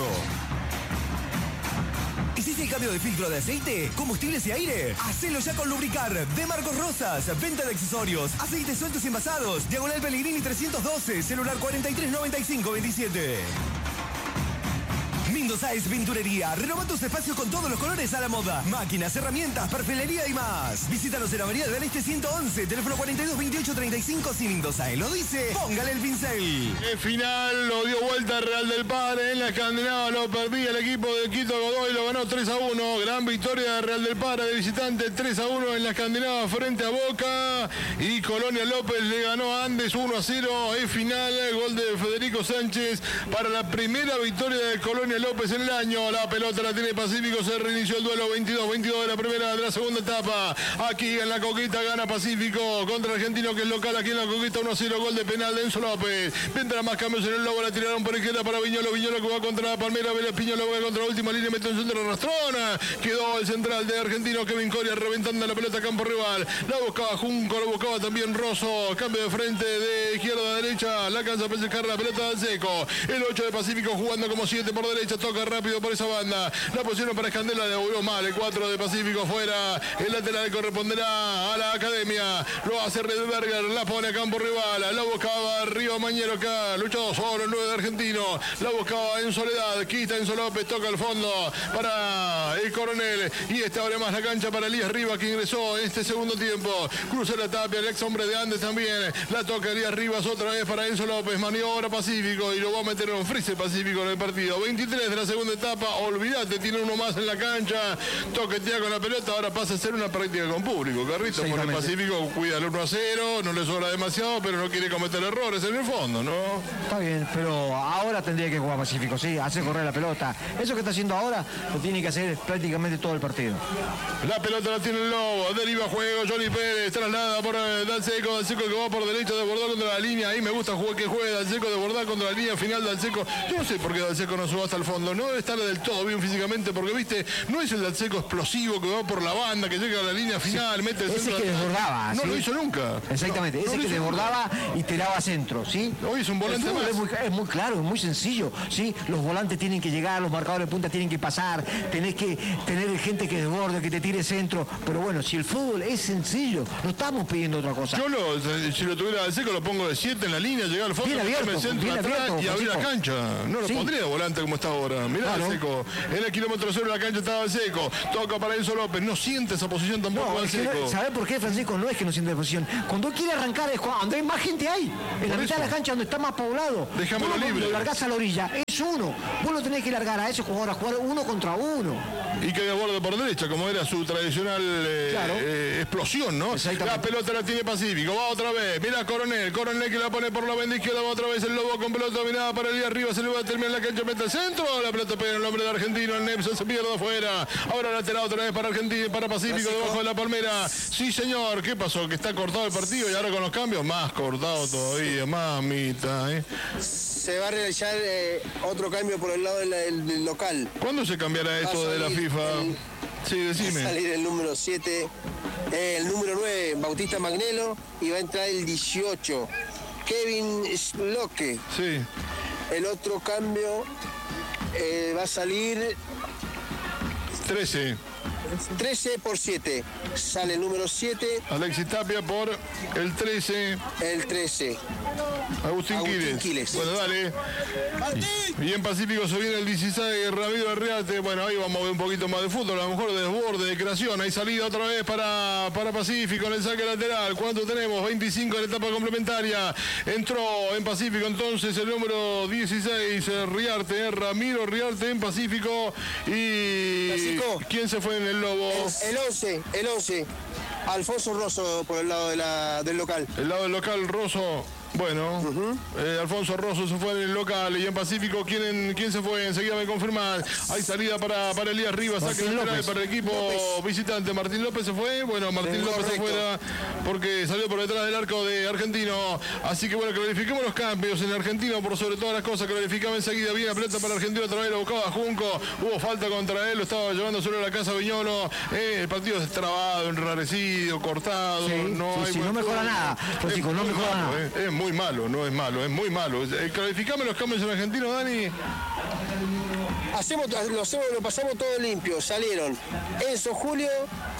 ¿Hiciste el cambio de filtro de aceite, combustibles y aire? Hacelo ya con Lubricar, de Marcos Rosas. Venta de accesorios, aceites sueltos y envasados. Diagonal Pellegrini trescientos doce, celular cuarenta y tres noventa y cinco veintisiete. Mendoza es Pinturería. Renova tus espacios con todos los colores a la moda. Máquinas, herramientas, perfilería y más. Visítanos en Avenida del Este ciento once, teléfono cuarenta y dos veintiocho treinta y cinco. Si Mendoza lo dice, póngale el pincel. El final lo dio vuelta Real del Padre en la Escandinava, lo perdía el equipo de Quito Godoy, lo ganó tres a uno. Gran victoria de Real del Padre de visitante, tres a uno en la Escandinava frente a Boca. Y Colonia López le ganó a Andes uno a cero. El final, gol de Federico Sánchez para la primera victoria de Colonia López en el año. La pelota la tiene Pacífico, se reinició el duelo veintidós veintidós de la primera, de la segunda etapa. Aquí en la Coquita gana Pacífico contra Argentino, que es local aquí en la Coquita, uno a cero, gol de penal de Enzo López. Vendrá más cambios en el Lobo, la tiraron por izquierda para Viñolo, Viñolo que va contra la Palmera, Vélez Piñolo va contra la última línea, mete un centro rastrona. Quedó el central de Argentino, Kevin Coria, reventando la pelota a campo rival. La buscaba Junco, la buscaba también Rosso. Cambio de frente de izquierda a derecha, la alcanza para sacar la pelota al seco. El ocho de Pacífico jugando como siete por derecha, toca rápido por esa banda. La posición para Escandela, devolvió mal. El cuatro de Pacífico fuera. El lateral corresponderá a la Academia. Lo hace Redberger, la pone a campo rival. La buscaba Río Mañero acá. Luchado solo el nueve de Argentino. La buscaba en soledad. Quita Enzo López, toca al fondo para el Coronel. Y esta abre más la cancha para Elías Rivas, que ingresó en este segundo tiempo. Cruza la tapia, el ex hombre de Andes también. La toca Elías Rivas otra vez para Enzo López. Maniobra Pacífico y lo va a meter en un freeze Pacífico en el partido. veintitrés de la la segunda etapa, olvídate, tiene uno más en la cancha, toquetea con la pelota, ahora pasa a ser una práctica con público, Carrito, porque el Pacífico cuida el uno a cero, no le sobra demasiado, pero no quiere cometer errores en el fondo, ¿no? Está bien, pero ahora tendría que jugar Pacífico, sí, hace correr la pelota. Eso que está haciendo ahora lo tiene que hacer prácticamente todo el partido. La pelota la tiene el Lobo, deriva juego, Johnny Pérez, traslada por eh, Dalseco, Dalseco que va por derecho, desbordar contra la línea, ahí me gusta jugar que juegue Dalseco, desbordar contra la línea final, Dalseco, yo no sé por qué Dalseco no sube hasta el fondo, no debe estar del todo bien físicamente, porque viste, no es el Dalseco explosivo que va por la banda, que llega a la línea final, sí, mete el ese centro. Ese que desbordaba, no ¿sí? lo hizo nunca. Exactamente, no, ese no que desbordaba nunca. Y tiraba centro, ¿sí? Hoy es un volante más. Es muy, es muy claro, es muy sencillo, ¿sí? Los volantes tienen que llegar, los marcadores de punta tienen que pasar, tenés que tener gente que desborde, que te tire centro, pero bueno, si el fútbol es sencillo, no estamos pidiendo otra cosa. Yo lo, si lo tuviera al seco lo pongo de siete en la línea, llegar al fondo, bien abierto, el centro bien atrás abierto, y abrir la cancha. No lo sí. pondría de volante como está ahora. Mirá claro. al seco. En el kilómetro cero de la cancha estaba el seco. Toca para Enzo López. No siente esa posición tampoco no, al seco. No, ¿sabés por qué, Francisco? No es que no siente la posición. Cuando quiere arrancar es cuando hay más gente ahí. En por la mitad eso. de la cancha donde está más poblado. Déjamelo vos libre. Lo largás a la orilla. Es uno. Vos lo tenés que largar a ese jugador a jugar uno contra uno. Y que desborde por derecha, como era su tradicional eh, claro. eh, explosión, ¿no? La pelota la tiene Pacífico, va otra vez, mira Coronel, Coronel que la pone por la banda izquierda, va otra vez el Lobo con pelota dominada para el día arriba, se le va a terminar la cancha, mete el centro, la pelota pega en el nombre de Argentino, el Nepson se pierde afuera, ahora lateral otra vez para Argentina, para Pacífico, Pacífico, debajo de la palmera, sí señor, ¿qué pasó? Que está cortado el partido y ahora con los cambios, más cortado todavía, mamita, ¿eh? Se va a realizar eh, otro cambio por el lado del, del, del local. ¿Cuándo se cambiará esto de la FIFA? El, sí, decime. Va a salir el número siete, eh, el número nueve, Bautista Magnello, y va a entrar el dieciocho, Kevin Sloke. Sí. El otro cambio eh, va a salir... trece. trece por siete. Sale el número siete. Alexis Tapia por el trece. El trece. Agustín, Agustín Quiles. Quiles. Bueno, dale. Y en Pacífico se viene el dieciséis, Ramiro Arriate. Bueno, ahí vamos a ver un poquito más de fútbol, a lo mejor de desborde, de creación. Hay salida otra vez para, para Pacífico en el saque lateral. ¿Cuánto tenemos? veinticinco en la etapa complementaria. Entró en Pacífico entonces el número dieciséis, Riarte, Ramiro Riarte en Pacífico. Y Pacífico. ¿Quién se fue en el Lobo? El, el once, el once. Alfonso Rosso por el lado de la, del local. El lado del local, Rosso. Bueno, uh-huh. eh, Alfonso Rosso se fue en el local y en Pacífico, ¿quién, quién se fue? Enseguida me confirman. Hay salida para, para Elías Rivas, saque lateral para el equipo López. visitante. Martín López se fue. Bueno, Martín sí, López se fuera porque salió por detrás del arco de Argentino. Así que bueno, clarifiquemos los cambios en Argentino por sobre todas las cosas. Clarificaba enseguida bien la pelota para Argentino. Otra vez lo buscaba Junco. Hubo falta contra él, lo estaba llevando solo a la casa Viñolo. Eh, el partido es trabado, enrarecido, cortado. Sí, no, sí, hay sí, no mejora nada. Es, no mejora malo, nada. Eh, es muy malo, no es malo, es muy malo. Eh, clarificame los cambios en Argentino, Dani. Hacemos, lo, hacemos, lo pasamos todo limpio. Salieron Enzo Julio,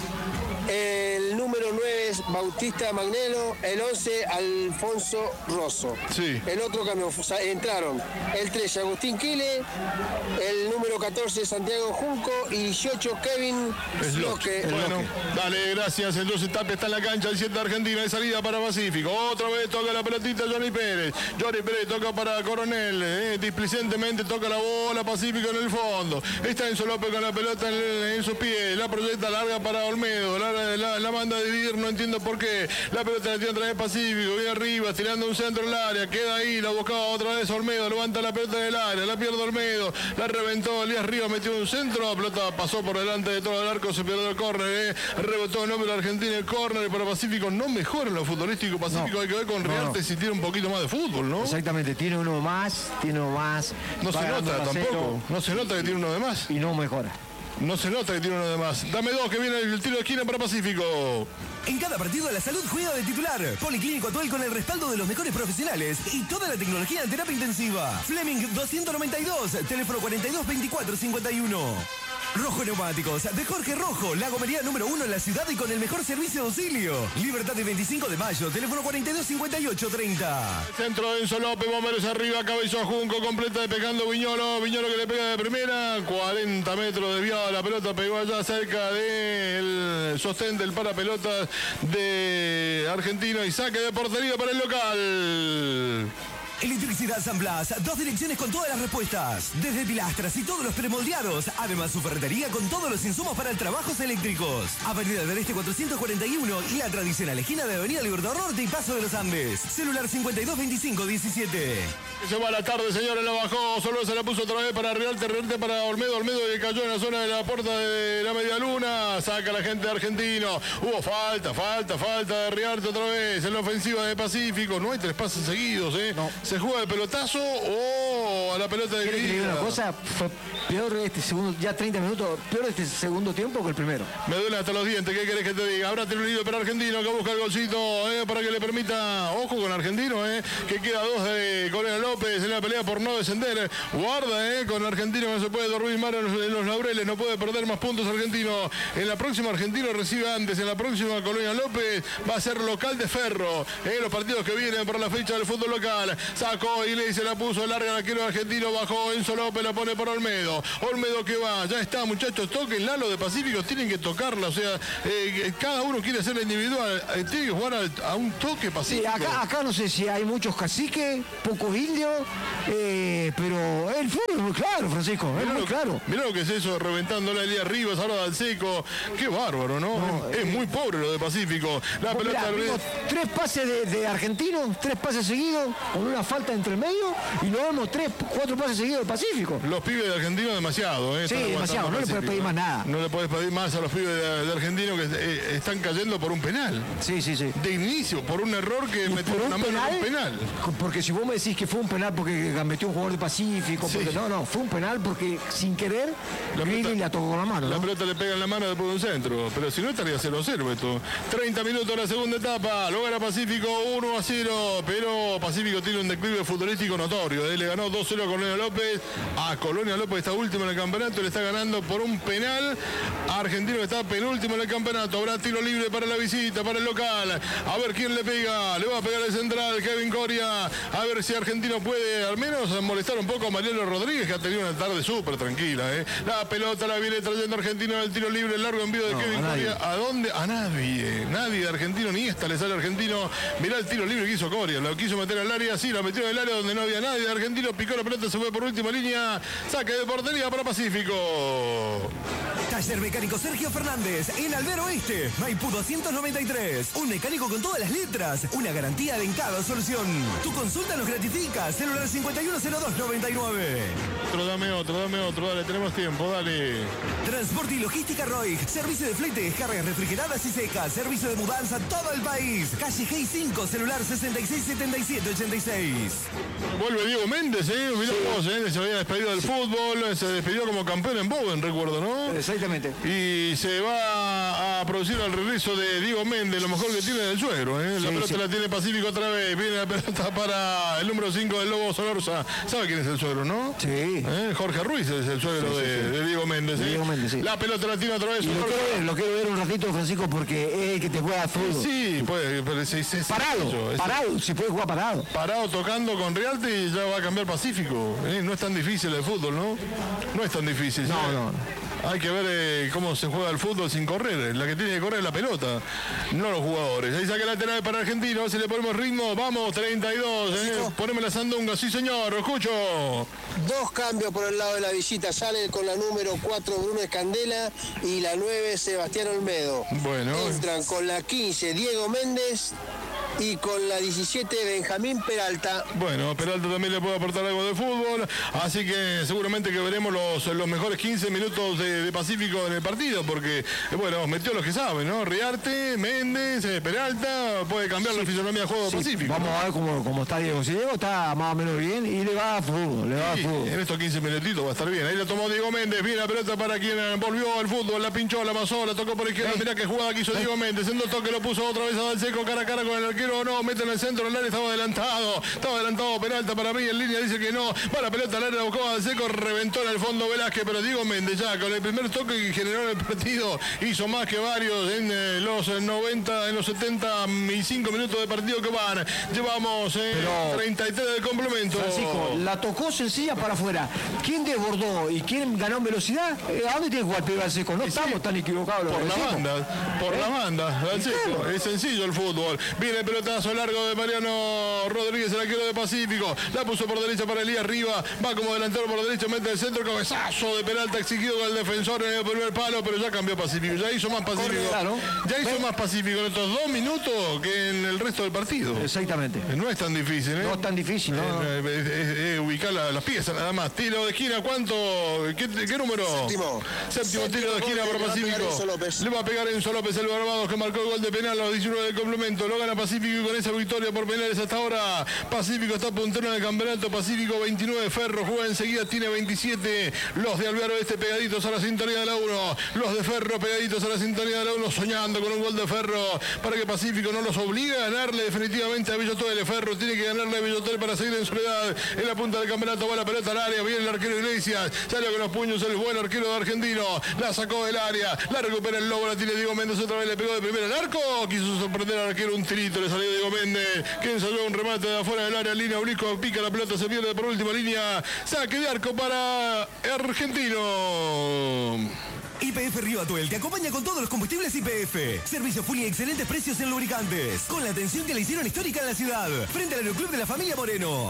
el número nueve es Bautista Magnello, el once Alfonso Rosso. Sí. El otro cambio, entraron el trece Agustín Quiles, el número catorce Santiago Junco y dieciocho Kevin Sloke. Bueno, dale, gracias. Entonces Tapia está en la cancha, el siete de Argentina, de salida para Pacífico. Otra vez toca la pelotita Johnny Pérez. Johnny Pérez toca para Coronel. Eh, displicentemente toca la bola Pacífico en el fondo. Está Enzo López con la pelota en, en sus pies. La proyecta larga para Olmedo. La, la, la manda a dividir, no entiendo por qué. La pelota la tiene otra vez Pacífico. Viene arriba, tirando un centro en el área. Queda ahí, la buscaba otra vez Olmedo. Levanta la pelota del área. La pierde Olmedo. La reventó Elías Rivas, metió un centro. La pelota pasó por delante de todo el arco. Se perdió el córner. Eh. Rebotó el nombre de Argentina el córner. Para Pacífico no mejora en lo futbolístico. Pacífico no, hay que ver con Riarte no. si tiene un poquito más de fútbol, ¿no? Exactamente, tiene uno más, tiene uno más. No se nota tampoco. No se nota que tiene uno de más. Y no mejora. No se nota que tiene uno de más. Dame dos que viene el tiro de esquina para Pacífico. En cada partido la salud juega de titular. Policlínico Atuel con el respaldo de los mejores profesionales y toda la tecnología en terapia intensiva. Fleming doscientos noventa y dos, teléfono cuarenta y dos veinticuatro cincuenta y uno. Rojo Neumáticos, de Jorge Rojo, la gomería número uno en la ciudad y con el mejor servicio de auxilio. Libertad de veinticinco de mayo, teléfono cuarenta y dos cincuenta y ocho treinta. Centro de Enzo López, Bomberos arriba, cabezó a Junco, completa despejando Viñolo. Viñolo que le pega de primera, cuarenta metros desviado, la pelota pegó allá cerca del sostén del parapelotas de Argentino y saque de portería para el local. Electricidad San Blas, dos direcciones con todas las respuestas. Desde pilastras y todos los premoldeados. Además, su ferretería con todos los insumos para el trabajos eléctricos. Avenida del Este cuatrocientos cuarenta y uno y la tradicional esquina de Avenida Libertador Norte y Paso de los Andes. Celular cincuenta y dos veinticinco diecisiete. Se va la tarde, señores, la bajó, solo se la puso otra vez para Realte, Realte para Olmedo, Olmedo que cayó en la zona de la puerta de la media luna, saca la gente de Argentino, hubo falta, falta, falta de Realte otra vez, en la ofensiva de Pacífico, no hay tres pases seguidos, ¿eh? No. Se juega el pelotazo o a la pelota de Grilla. Una cosa, fue peor este segundo, ya treinta minutos, peor este segundo tiempo que el primero. Me duele hasta los dientes, ¿qué querés que te diga? Habrá tiro libre para Argentino que busca el golcito, ¿eh? Para que le permita, ojo con Argentino, ¿eh? Que queda dos de Correa López en la pelea por no descender. Guarda, eh, con Argentino no se puede dormir más en los, en los laureles, no puede perder más puntos Argentino. En la próxima Argentino recibe antes, en la próxima Colonia López va a ser local de Ferro. Eh, los partidos que vienen por la fecha del fútbol local. Sacó y le se la puso larga al arquero argentino, bajó Enzo López, la pone por Olmedo. Olmedo que va, ya está, muchachos, toquen Lalo de Pacífico, tienen que tocarla, o sea, eh, cada uno quiere hacerla individual, eh, tiene que jugar a, a un toque Pacífico. Sí, acá, acá no sé si hay muchos caciques, pocos indios. Eh, pero el fútbol es muy claro, Francisco, es muy claro. Mirá lo que es eso, reventando la Elías Rivas, ahora Dalseco. Qué bárbaro, ¿no? no es, eh, es muy pobre lo de Pacífico. La pues pelota mirá, vimos tres pases de, de Argentino, tres pases seguidos, con una falta entre el medio, y luego vemos tres, cuatro pases seguidos de Pacífico. Los pibes de Argentino demasiado, ¿eh? Sí, demasiado, no le puedes pedir más nada. No le puedes pedir más a los pibes de, de Argentino que eh, están cayendo por un penal. Sí, sí, sí. De inicio, por un error que metieron una mano en un penal. Porque si vos me decís que fue un penal porque metió un jugador de Pacífico, sí. porque, no, no, fue un penal porque sin querer la Grilli la tocó con la mano. La ¿no? pelota le pega en la mano después de un centro, pero si no estaría cero a cero esto. treinta minutos la segunda etapa, lo gana Pacífico uno a cero, pero Pacífico tiene un declive futbolístico notorio. ¿eh? Le ganó dos cero a Colonia López, a Colonia López está último en el campeonato, le está ganando por un penal. Argentino está penúltimo en el campeonato, habrá tiro libre para la visita, para el local. A ver quién le pega, le va a pegar el central, Kevin Coria, a ver si Argentino puede al menos molestar un poco a Mariano Rodríguez, que ha tenido una tarde súper tranquila. ¿eh? La pelota la viene trayendo Argentino en el tiro libre, el largo envío de no, Kevin a Coria. ¿A dónde? A nadie. Nadie de Argentino, ni esta le sale Argentino. Mirá el tiro libre que hizo Coria, lo quiso meter al área, sí, lo metió en el área donde no había nadie de Argentino, picó la pelota, se fue por última línea, saque de portería para Pacífico. Taller Mecánico Sergio Fernández, en Albero Oeste, Maipú doscientos noventa y tres. Un mecánico con todas las letras, una garantía en cada solución. Tu consulta nos gratifica, celular cincuenta y uno cero dos noventa y nueve. Otro, dame otro, dame otro, dale, tenemos tiempo, dale. Transporte y Logística Roig, servicio de flete, cargas refrigeradas y secas, servicio de mudanza todo el país. Calle G cinco, celular sesenta y seis setenta y siete ochenta y seis. Vuelve Diego Méndez, ¿eh? Mirá sí. vos, ¿eh? Se había despedido del sí. fútbol, se despidió como campeón en Bowen, recuerdo, ¿no? Exactamente. Y se va a producir el regreso de Diego Méndez, lo mejor que tiene del suegro, ¿eh? La sí, pelota sí. la tiene Pacífico otra vez, viene la pelota para el número cinco del Lobo Solorza. ¿Sabe quién es el suegro, no? Sí. ¿Eh? Jorge Ruiz es el suegro sí, sí, de, sí. de Diego Méndez. ¿eh? Diego Méndez sí. La pelota la tiene otra vez. Lo quiero, ver, lo quiero ver un ratito, Francisco, porque es el que te juega fútbol. Sí, puede, pero sí, sí, parado, eso, parado, si puede jugar parado. Parado tocando con Realte y ya va a cambiar Pacífico. ¿eh? No es tan difícil el fútbol, ¿no? No es tan difícil. No, ¿sí? no. Hay que ver eh, cómo se juega el fútbol sin correr. La que tiene que correr es la pelota, no los jugadores. Ahí saca lateral para Argentino, si le ponemos ritmo, vamos, treinta y dos. ¿eh? Poneme la sandunga, sí señor, lo escucho. Dos cambios por el lado de la visita, sale con la número cuatro Bruno Escandela y la nueve Sebastián Olmedo. Bueno. Entran con la quince Diego Méndez y con la diecisiete Benjamín Peralta. Bueno, Peralta también le puede aportar algo de fútbol, así que seguramente que veremos los, los mejores quince minutos de, de Pacífico en el partido, porque, bueno, metió los que saben, ¿no? Riarte, Méndez, eh, Peralta, puede cambiar sí. la fisonomía de juego de sí. Pacífico. Vamos a ver cómo, cómo está Diego. Si Diego está más o menos bien y le va a fútbol, le va sí, a fútbol. En estos quince minutitos va a estar bien. Ahí la tomó Diego Méndez, viene la pelota para quien volvió al fútbol, la pinchó, la pasó, la tocó por izquierda, mirá qué jugada que hizo sí. Diego Méndez, en dos toques lo puso otra vez a Dalseco cara a cara con el arquero, no, mete en el centro, el área estaba adelantado, estaba adelantado Peralta para mí, en línea dice que no, va la pelota al área, la buscó a Dalseco, reventó en el fondo Velázquez, pero Diego Méndez ya con el primer toque que generó en el partido, hizo más que varios en eh, los noventa, en los setenta y cinco minutos de partido que van, llevamos eh, pero, treinta y tres del complemento. Francisco, la tocó sencilla para afuera, ¿quién desbordó y quién ganó en velocidad? ¿A dónde tiene que jugar Pedro Dalseco? No sí, estamos tan equivocados. Por la decimos. banda, por ¿Eh? la banda, Dalseco, claro. Es sencillo el fútbol, viene pero pelotazo largo de Mariano Rodríguez, el arquero de Pacífico. La puso por derecha para Elías Riva. Va como delantero por derecha, mete el centro, cabezazo de Peralta exigido con el defensor en el primer palo, pero ya cambió Pacífico. Ya hizo más Pacífico. Claro. Ya hizo más Pacífico en estos dos minutos que en el resto del partido. Exactamente. No es tan difícil, ¿eh? No es tan difícil, ¿no? Eh, eh, eh, eh, ubicar la, las piezas nada más. Tiro de esquina, ¿cuánto? ¿Qué, qué número? Séptimo. Séptimo tiro de esquina para Pacífico. Le va a pegar Enzo López, el Barbados, que marcó el gol de penal a los diecinueve del complemento. Lo gana Pacífico y con esa victoria por penales hasta ahora Pacífico está puntero en el campeonato. Pacífico veintinueve, Ferro juega enseguida, tiene veintisiete. Los de Alvear Oeste pegaditos a la sintonía de la uno. Los de Ferro pegaditos a la sintonía de la uno, soñando con un gol de Ferro para que Pacífico no los obligue a ganarle definitivamente a Villotel. Ferro tiene que ganarle a Villotel para seguir en soledad en la punta del campeonato. Va la pelota al área, viene el arquero Iglesias, sale con los puños el buen arquero de Argentino, la sacó del área, la recupera el Lobo, la tiene Diego Méndez, otra vez le pegó de primera al arco, quiso sorprender al arquero, un tirito le salió Diego Méndez, que ensayó un remate de afuera del área, línea oblicuo, pica la pelota, se pierde por última línea, saque de arco para Argentino. Y P F Río Atuel te acompaña con todos los combustibles Y P F. Servicio full y excelentes precios en lubricantes. Con la atención que le hicieron histórica en la ciudad. Frente al Aeroclub de la familia Moreno.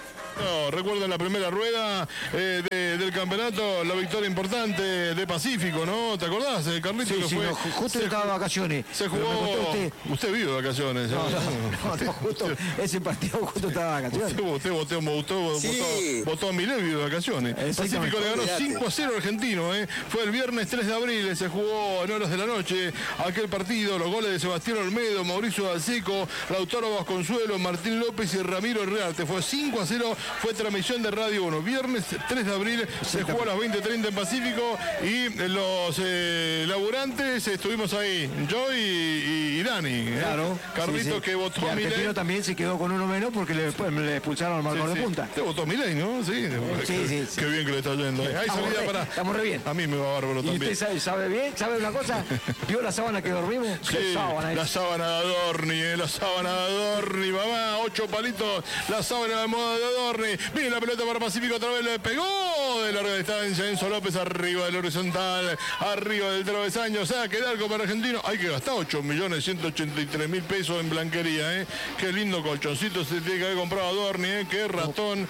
No, recuerda la primera rueda eh, de, del campeonato, la victoria importante de Pacífico, ¿no? ¿Te acordás, eh, Carlito? Sí, que sí, fue, no, justo yo estaba de vacaciones. Se jugó. Usted, usted vive de vacaciones. No, ¿eh? no, no, no, justo ese partido justo estaba de vacaciones. Usted, usted, votó, votó, Sí. votó, votó a Milei de vacaciones. Pacífico le ganó cinco a cero a Argentino, ¿eh? Fue el viernes tres de abril, se jugó en horas de la noche aquel partido. Los goles de Sebastián Olmedo, Mauricio Dalseco, Lautaro Vasconsuelo, Martín López y Ramiro Herrarte. Fue cinco a cero, fue transmisión de Radio uno. Viernes tres de abril se jugó a las veinte treinta en Pacífico y los eh, laburantes estuvimos ahí, yo y, y, y Dani. Claro. ¿eh? Carlitos sí, sí. que votó a Milei. Argentino también se quedó con uno menos porque le, le expulsaron al marcador sí, de sí. punta. Te votó Milei, ¿no? Sí. Sí, sí, sí. Qué bien que le está yendo. ¿eh? Hay salida re, para... Estamos re bien. A mí me va bárbaro también. ¿Y usted sabe, sabe bien? ¿Sabe una cosa? ¿Vio la sábana que dormimos? Sí, sábana la sábana de Adorni, eh, la sábana de Adorni, mamá, ocho palitos, la sábana de moda de Adorni. Viene la pelota para Pacífico, otra vez le pegó de larga distancia. Enzo López arriba del horizontal, arriba del travesaño, saque de arco para Argentino. Hay que gastar ocho millones ciento ochenta y tres mil pesos en blanquería, ¿eh? Qué lindo colchoncito se tiene que haber comprado Adorni, ¿eh? Qué ratón,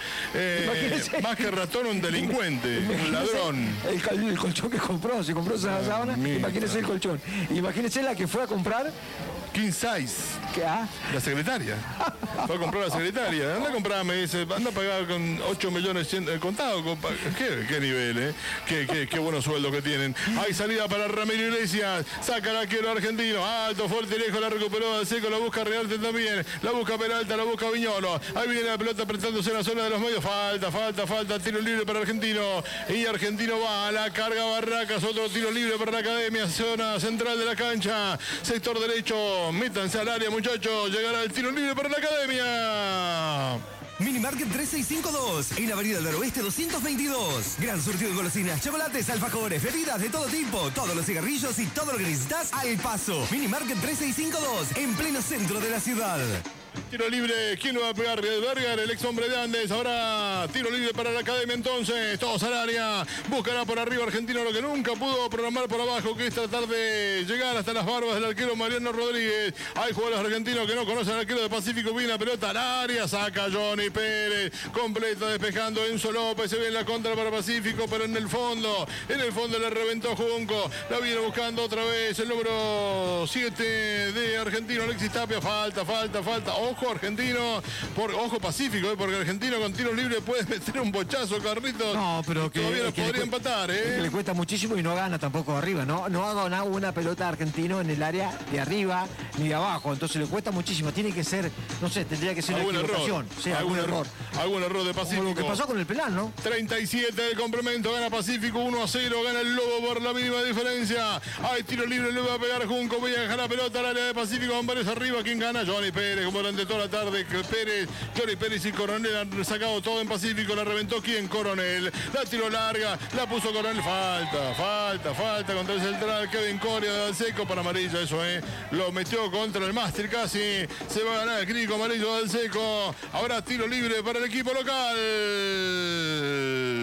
eh, más que ratón, un delincuente, un ladrón. El, el colchón que compró, se compró esa sábana, imagínese el colchón. Imagínese la que fue a comprar. King Size. ¿Qué? Ah? La secretaria. Fue a comprar la secretaria. Anda a comprar, me dice, anda a pagar con ocho millones cien, eh, contado. Con, ¿qué, ¿Qué nivel, eh? Qué, qué, qué buenos sueldos que tienen. Hay salida para Ramiro Iglesias. Saca la quiero argentino. Alto, fuerte, lejos, la recuperó de seco. La busca Rearte también. La busca Peralta, la busca Viñolo. Ahí viene la pelota apretándose en la zona de los medios. Falta, falta, falta. Tiro libre para Argentino. Y Argentino va a la carga Barracas. Otro tiro libre para la Academia. Zona central de la cancha. Sector derecho. Métanse al área, muchachos. Llegará el tiro libre para la Academia. Minimarket tres seis cinco dos, en Avenida del Oeste doscientos veintidós. Gran surtido de golosinas, chocolates, alfajores, bebidas de todo tipo, todos los cigarrillos y todo lo que necesitas al paso. Minimarket tres seis cinco dos, en pleno centro de la ciudad. Tiro libre, ¿quién lo va a pegar? Berger, el ex hombre de Andes. Ahora tiro libre para la Academia entonces. Todos al área. Buscará por arriba Argentino lo que nunca pudo programar por abajo, que es tratar de llegar hasta las barbas del arquero Mariano Rodríguez. Hay jugadores argentinos que no conocen al arquero de Pacífico. Viene la pelota al área, saca Johnny Pérez. Completa despejando Enzo López. Se ve en la contra para Pacífico, pero en el fondo, en el fondo le reventó Junco. La viene buscando otra vez el número siete de Argentino, Alexis Tapia. Falta, falta, falta. Ojo Argentino, por, ojo Pacífico, ¿eh? Porque Argentino con tiros libres puede meter un bochazo, Carlitos. No, pero que, todavía lo que podría le, empatar, ¿eh? Que le cuesta muchísimo y no gana tampoco arriba, ¿no? No ha ganado una pelota de Argentino en el área de arriba ni de abajo, entonces le cuesta muchísimo. Tiene que ser, no sé, tendría que ser una equivocación. Error. Sí, algún, algún error. error. Algún error de Pacífico. Como lo que pasó con el penal, ¿no? treinta y siete del complemento, gana Pacífico uno a cero, gana el Lobo por la mínima diferencia. Hay tiro libre, le va a pegar Junco, voy a dejar la pelota al área de Pacífico, Juan Pérez arriba, ¿quién gana? Johnny Pérez, como durante toda la tarde, Pérez, Johnny Pérez y Coronel han sacado todo en Pacífico, la reventó ¿quién? Coronel, la tiró larga, la puso Coronel, falta, falta, falta contra el central, Kevin Coria de Dalseco para amarilla, eso eh, lo metió contra el máster casi, se va a ganar el crítico amarillo de Dalseco, ahora tiro libre para el equipo local.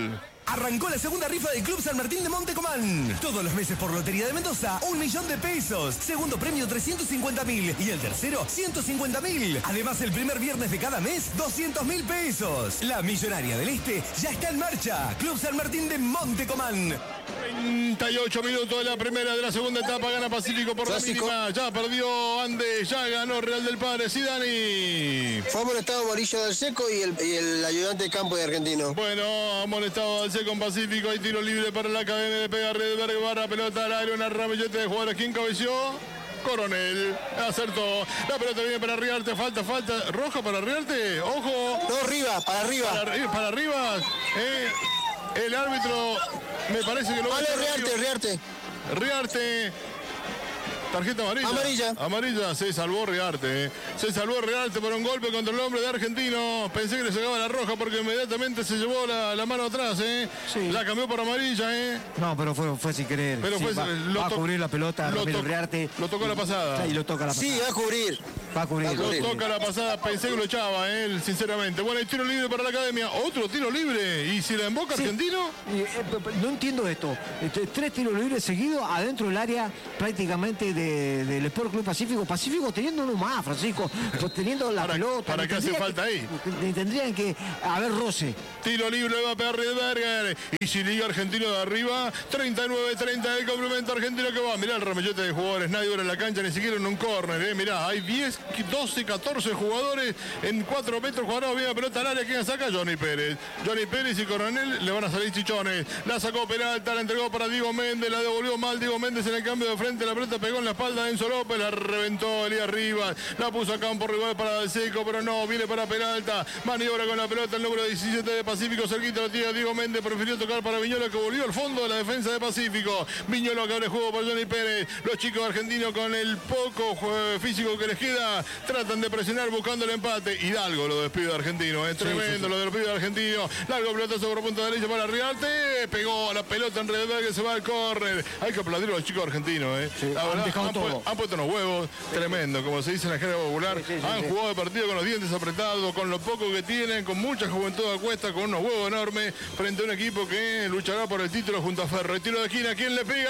Arrancó la segunda rifa del Club San Martín de Montecomán. Todos los meses por Lotería de Mendoza, un millón de pesos. Segundo premio, trescientos cincuenta mil. Y el tercero, ciento cincuenta mil. Además, el primer viernes de cada mes, doscientos mil pesos. La Millonaria del Este ya está en marcha. Club San Martín de Montecomán. treinta y ocho minutos de la primera, de la segunda etapa, gana Pacífico por Clásico. la mínima. Ya perdió Andes, ya ganó Real del Padre. Sí, Dani. Fue amonestado Morillo del Seco y el, y el ayudante de campo de Argentino. Bueno, amonestado del Seco en Pacífico. Hay tiro libre para la Academia de Pega Redberg. Barra pelota al aire, una ramillete de jugadores. ¿Quién cabeció? Coronel. Acertó. La pelota viene para Riarte. Falta, falta. Roja para Riarte. Ojo. No, arriba, para arriba. Para, arri- para arriba. Eh, el árbitro me parece que lo va a Vale, hacer Riarte, arriba. Riarte. Riarte. Tarjeta amarilla. Amarilla. Amarilla, se salvó Riarte. eh. Se salvó Riarte por un golpe contra el hombre de Argentino. Pensé que le sacaba la roja porque inmediatamente se llevó la, la mano atrás. ¿eh? Sí. La cambió por amarilla. ¿eh? No, pero fue, fue sin querer. Pero Sí, fue- va, lo va a to- cubrir la pelota, lo Ramiro to- Riarte. lo tocó la pasada. Y lo toca la pasada. Sí, va a cubrir. Va a cubrir. Lo toca la pasada, pensé que lo echaba, él, sinceramente. Bueno, hay tiro libre para la Academia. Otro tiro libre. ¿Y si la emboca Sí. Argentino? Y, eh, p- p- no entiendo esto. Este, tres tiros libres seguidos adentro del área prácticamente de- del Sport Club Pacífico. Pacífico teniendo uno más, Francisco. Pues teniendo la ¿Para- pelota. para Le qué hace tendría falta que- ahí? le Tendrían que haber roce. Tiro libre va a pegar Redberger. Y si liga Argentino de arriba, treinta y nueve treinta el complemento argentino que va. Mirá el ramillete de jugadores, nadie dura en la cancha, ni siquiera en un córner. Eh. Mirá, hay diez, doce, catorce jugadores en cuatro metros cuadrados. Viene la pelota al área. ¿Quién la saca? Johnny Pérez. Johnny Pérez y Coronel le van a salir chichones. La sacó Peralta, la entregó para Diego Méndez, la devolvió mal Diego Méndez en el cambio de frente. La pelota pegó en la espalda de Enzo López, la reventó Elías Rivas. La puso a campo rival para el Seco, pero no, viene para Peralta. Maniobra con la pelota el número diecisiete de Pacífico. Cerquita lo tiene Diego Méndez. Prefirió tocar para Viñolo, que volvió al fondo de la defensa de Pacífico. Viñolo que abre juego para Johnny Pérez. Los chicos argentinos, con el poco eh, físico que les queda, tratan de presionar buscando el empate. Hidalgo lo despide de Argentino. Es tremendo sí, sí. lo del despide de Argentino. Largo pelotazo por punta derecha para Riarte. Pegó la pelota en Redberg, que se va al córner. Hay que aplaudir a los chicos argentinos. Eh. Sí, La han verdad, dejado han, todo. pu- han puesto unos huevos. Tremendo, como se dice en la jerga popular. Sí, sí, sí, han sí. jugado el partido con los dientes apretados, con lo poco que tienen, con mucha juventud a cuesta, con unos huevos enormes, frente a un equipo que luchará por el título junto a Ferro. El tiro de esquina, ¿quién le pega,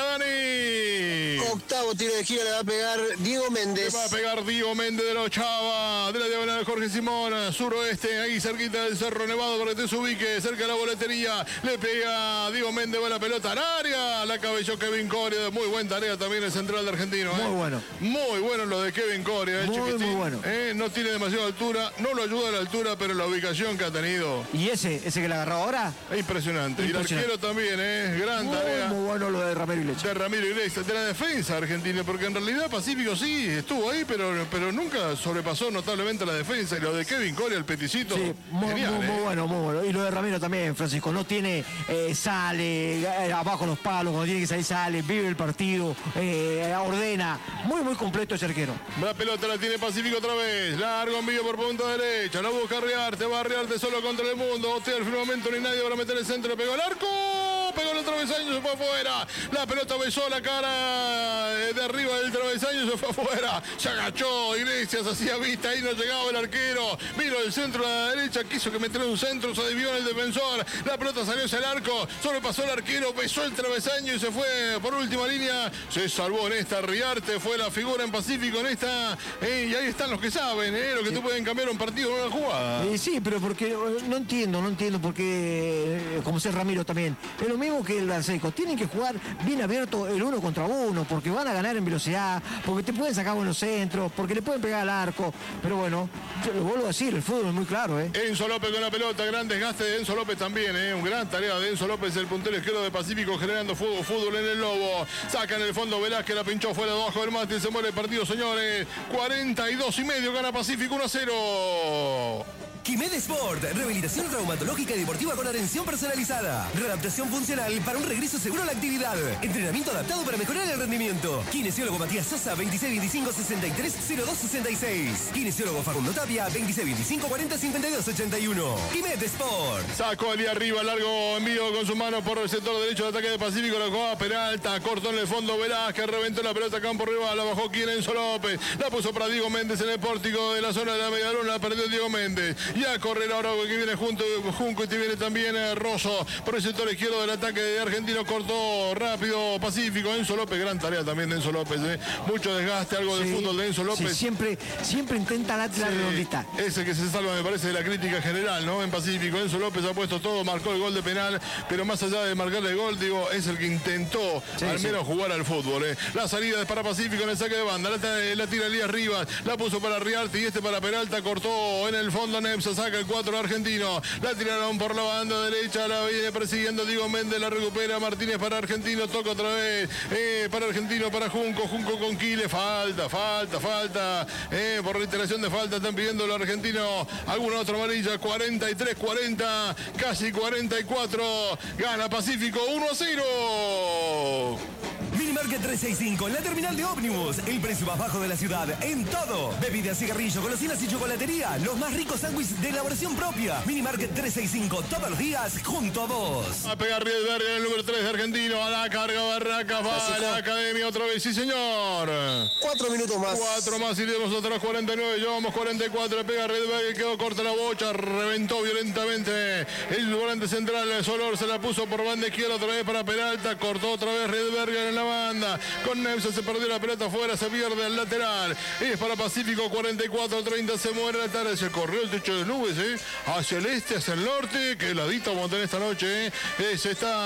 Dani? Octavo tiro de gira le va a pegar Diego Le Méndez. va a pegar Diego Méndez de la Ochava, de la diagonal Jorge Simón, suroeste, ahí cerquita del Cerro Nevado, para que te se ubique, cerca de la boletería. Le pega Diego Méndez, va la pelota al área, la cabelló Kevin Coria. Muy buena tarea también el central de Argentino. Muy eh. bueno. Muy bueno lo de Kevin Coria, el Muy, chiquitín, muy bueno. eh, no tiene demasiada altura, no lo ayuda a la altura, pero la ubicación que ha tenido ¿Y ese, ese que le agarró ahora? es impresionante. Y el Impresionante. arquero también, es gran Muy, tarea. muy bueno lo de Ramiro Iglesias. De Ramiro Iglesias, de la defensa argentina, porque en realidad Pacífico sí estuvo ahí, pero, pero nunca sobrepasó notablemente la defensa. Y lo de Kevin Coria, el peticito, Sí, muy, genial, muy, ¿eh? muy bueno, muy bueno. Y lo de Ramiro también, Francisco. No tiene, eh, sale, eh, abajo los palos, cuando tiene que salir, sale, vive el partido, eh, ordena. Muy, muy completo ese arquero. La pelota la tiene Pacífico otra vez. Largo envío por punta derecha. La busca Riarte, va a Riarte solo contra el mundo. Botea al firmamento, ni nadie para meter el centro. Le pegó al arco. Pegó el travesaño, se fue afuera. La pelota besó la cara de arriba del travesaño y se fue afuera. Se agachó Iglesias, hacía vista. Ahí no llegaba el arquero. Vino el centro a la derecha. Quiso que metiera un centro. Se desvió en el defensor. La pelota salió hacia el arco. Sobrepasó el arquero. Besó el travesaño y se fue por última línea. Se salvó en esta Riarte. Fue la figura en Pacífico en esta. Eh, y ahí están los que saben. Eh, los que te pueden cambiar un partido en una jugada. Eh, sí, pero porque eh, no entiendo, no entiendo por qué, eh, como sea Ramiro también. Es lo mismo que el Danseco. Tienen que jugar bien abierto el uno contra uno, porque van a ganar en velocidad, porque te pueden sacar buenos centros, porque le pueden pegar al arco. Pero bueno, yo lo vuelvo a decir, el fútbol es muy claro, ¿eh? Enzo López con la pelota, gran desgaste de Enzo López también, ¿eh? Un gran tarea de Enzo López, el puntero izquierdo de Pacífico, generando fuego, fútbol en el Lobo. Saca en el fondo Velázquez, la pinchó fuera debajo del mástil, se muere el partido, señores. cuarenta y dos y medio, gana Pacífico uno a cero. Quimed Sport, rehabilitación traumatológica y deportiva con atención personalizada. Readaptación funcional para un regreso seguro a la actividad. Entrenamiento adaptado para mejorar el rendimiento. Kinesiólogo Matías Sosa, veintiséis veinticinco sesenta y tres cero dos sesenta y seis. Kinesiólogo Facundo Tapia, veintiséis veinticinco cuarenta cincuenta y dos ochenta y uno. Quimed Sport. Sacó allí arriba, largo envío con su mano por el sector derecho de ataque de Pacífico. La jugaba Peralta, cortó en el fondo Velázquez, reventó la pelota a campo rival, la bajó quien Enzo López. La puso para Diego Méndez en el pórtico de la zona de la medialuna, la perdió Diego Méndez. Y a correr ahora que viene junto Junco y te viene también eh, Rosso. Por el sector izquierdo del ataque de Argentino, cortó rápido Pacífico. Enzo López, gran tarea también de Enzo López. Eh. Mucho desgaste, algo sí, de fútbol de Enzo López. Sí, siempre, siempre intenta la, la sí, redondita. Ese que se salva, me parece, de la crítica general, ¿no? En Pacífico. Enzo López ha puesto todo, marcó el gol de penal, pero más allá de marcar el gol, digo, es el que intentó sí, al menos sí. jugar al fútbol. Eh. La salida es para Pacífico en el saque de banda. La, la tira Elías Rivas, la puso para Riarte y este para Peralta, cortó en el fondo Nepsa, saca el cuatro argentino. La tiraron por la banda derecha, la viene persiguiendo Diego Méndez, la recupera Martínez para Argentino, toca otra vez eh, para Argentino, para Junco, Junco con Quiles, falta, falta, falta, eh, por reiteración de falta están pidiendo el argentino alguna otra amarilla. Cuarenta y tres cuarenta, casi cuarenta y cuatro, gana Pacífico uno a cero. Minimarket trescientos sesenta y cinco, en la terminal de ómnibus. El precio más bajo de la ciudad en todo. Bebidas, cigarrillos, golosinas y chocolatería. Los más ricos sándwiches de elaboración propia. Minimarket trescientos sesenta y cinco, todos los días junto a vos. A pegar Riedberg en el número tres de Argentino. A la carga Barracas, va a la academia otra vez. Sí, señor. Cuatro minutos más. Cuatro más y tenemos otros cuarenta y nueve. Llevamos cuarenta y cuatro. Pega Riedberg, quedó corta la bocha. Reventó violentamente el volante central. Solor se la puso por banda izquierda otra vez para Peralta. Cortó otra vez Riedberg en la banda. Con Nepsa se perdió la pelota afuera, se pierde el lateral. Es para Pacífico, cuarenta y cuatro treinta, se muere la tarde, se corrió el techo de nubes, ¿eh? Hacia el este, hacia el norte, que heladito vamos a tener esta noche, ¿eh? Eh, se está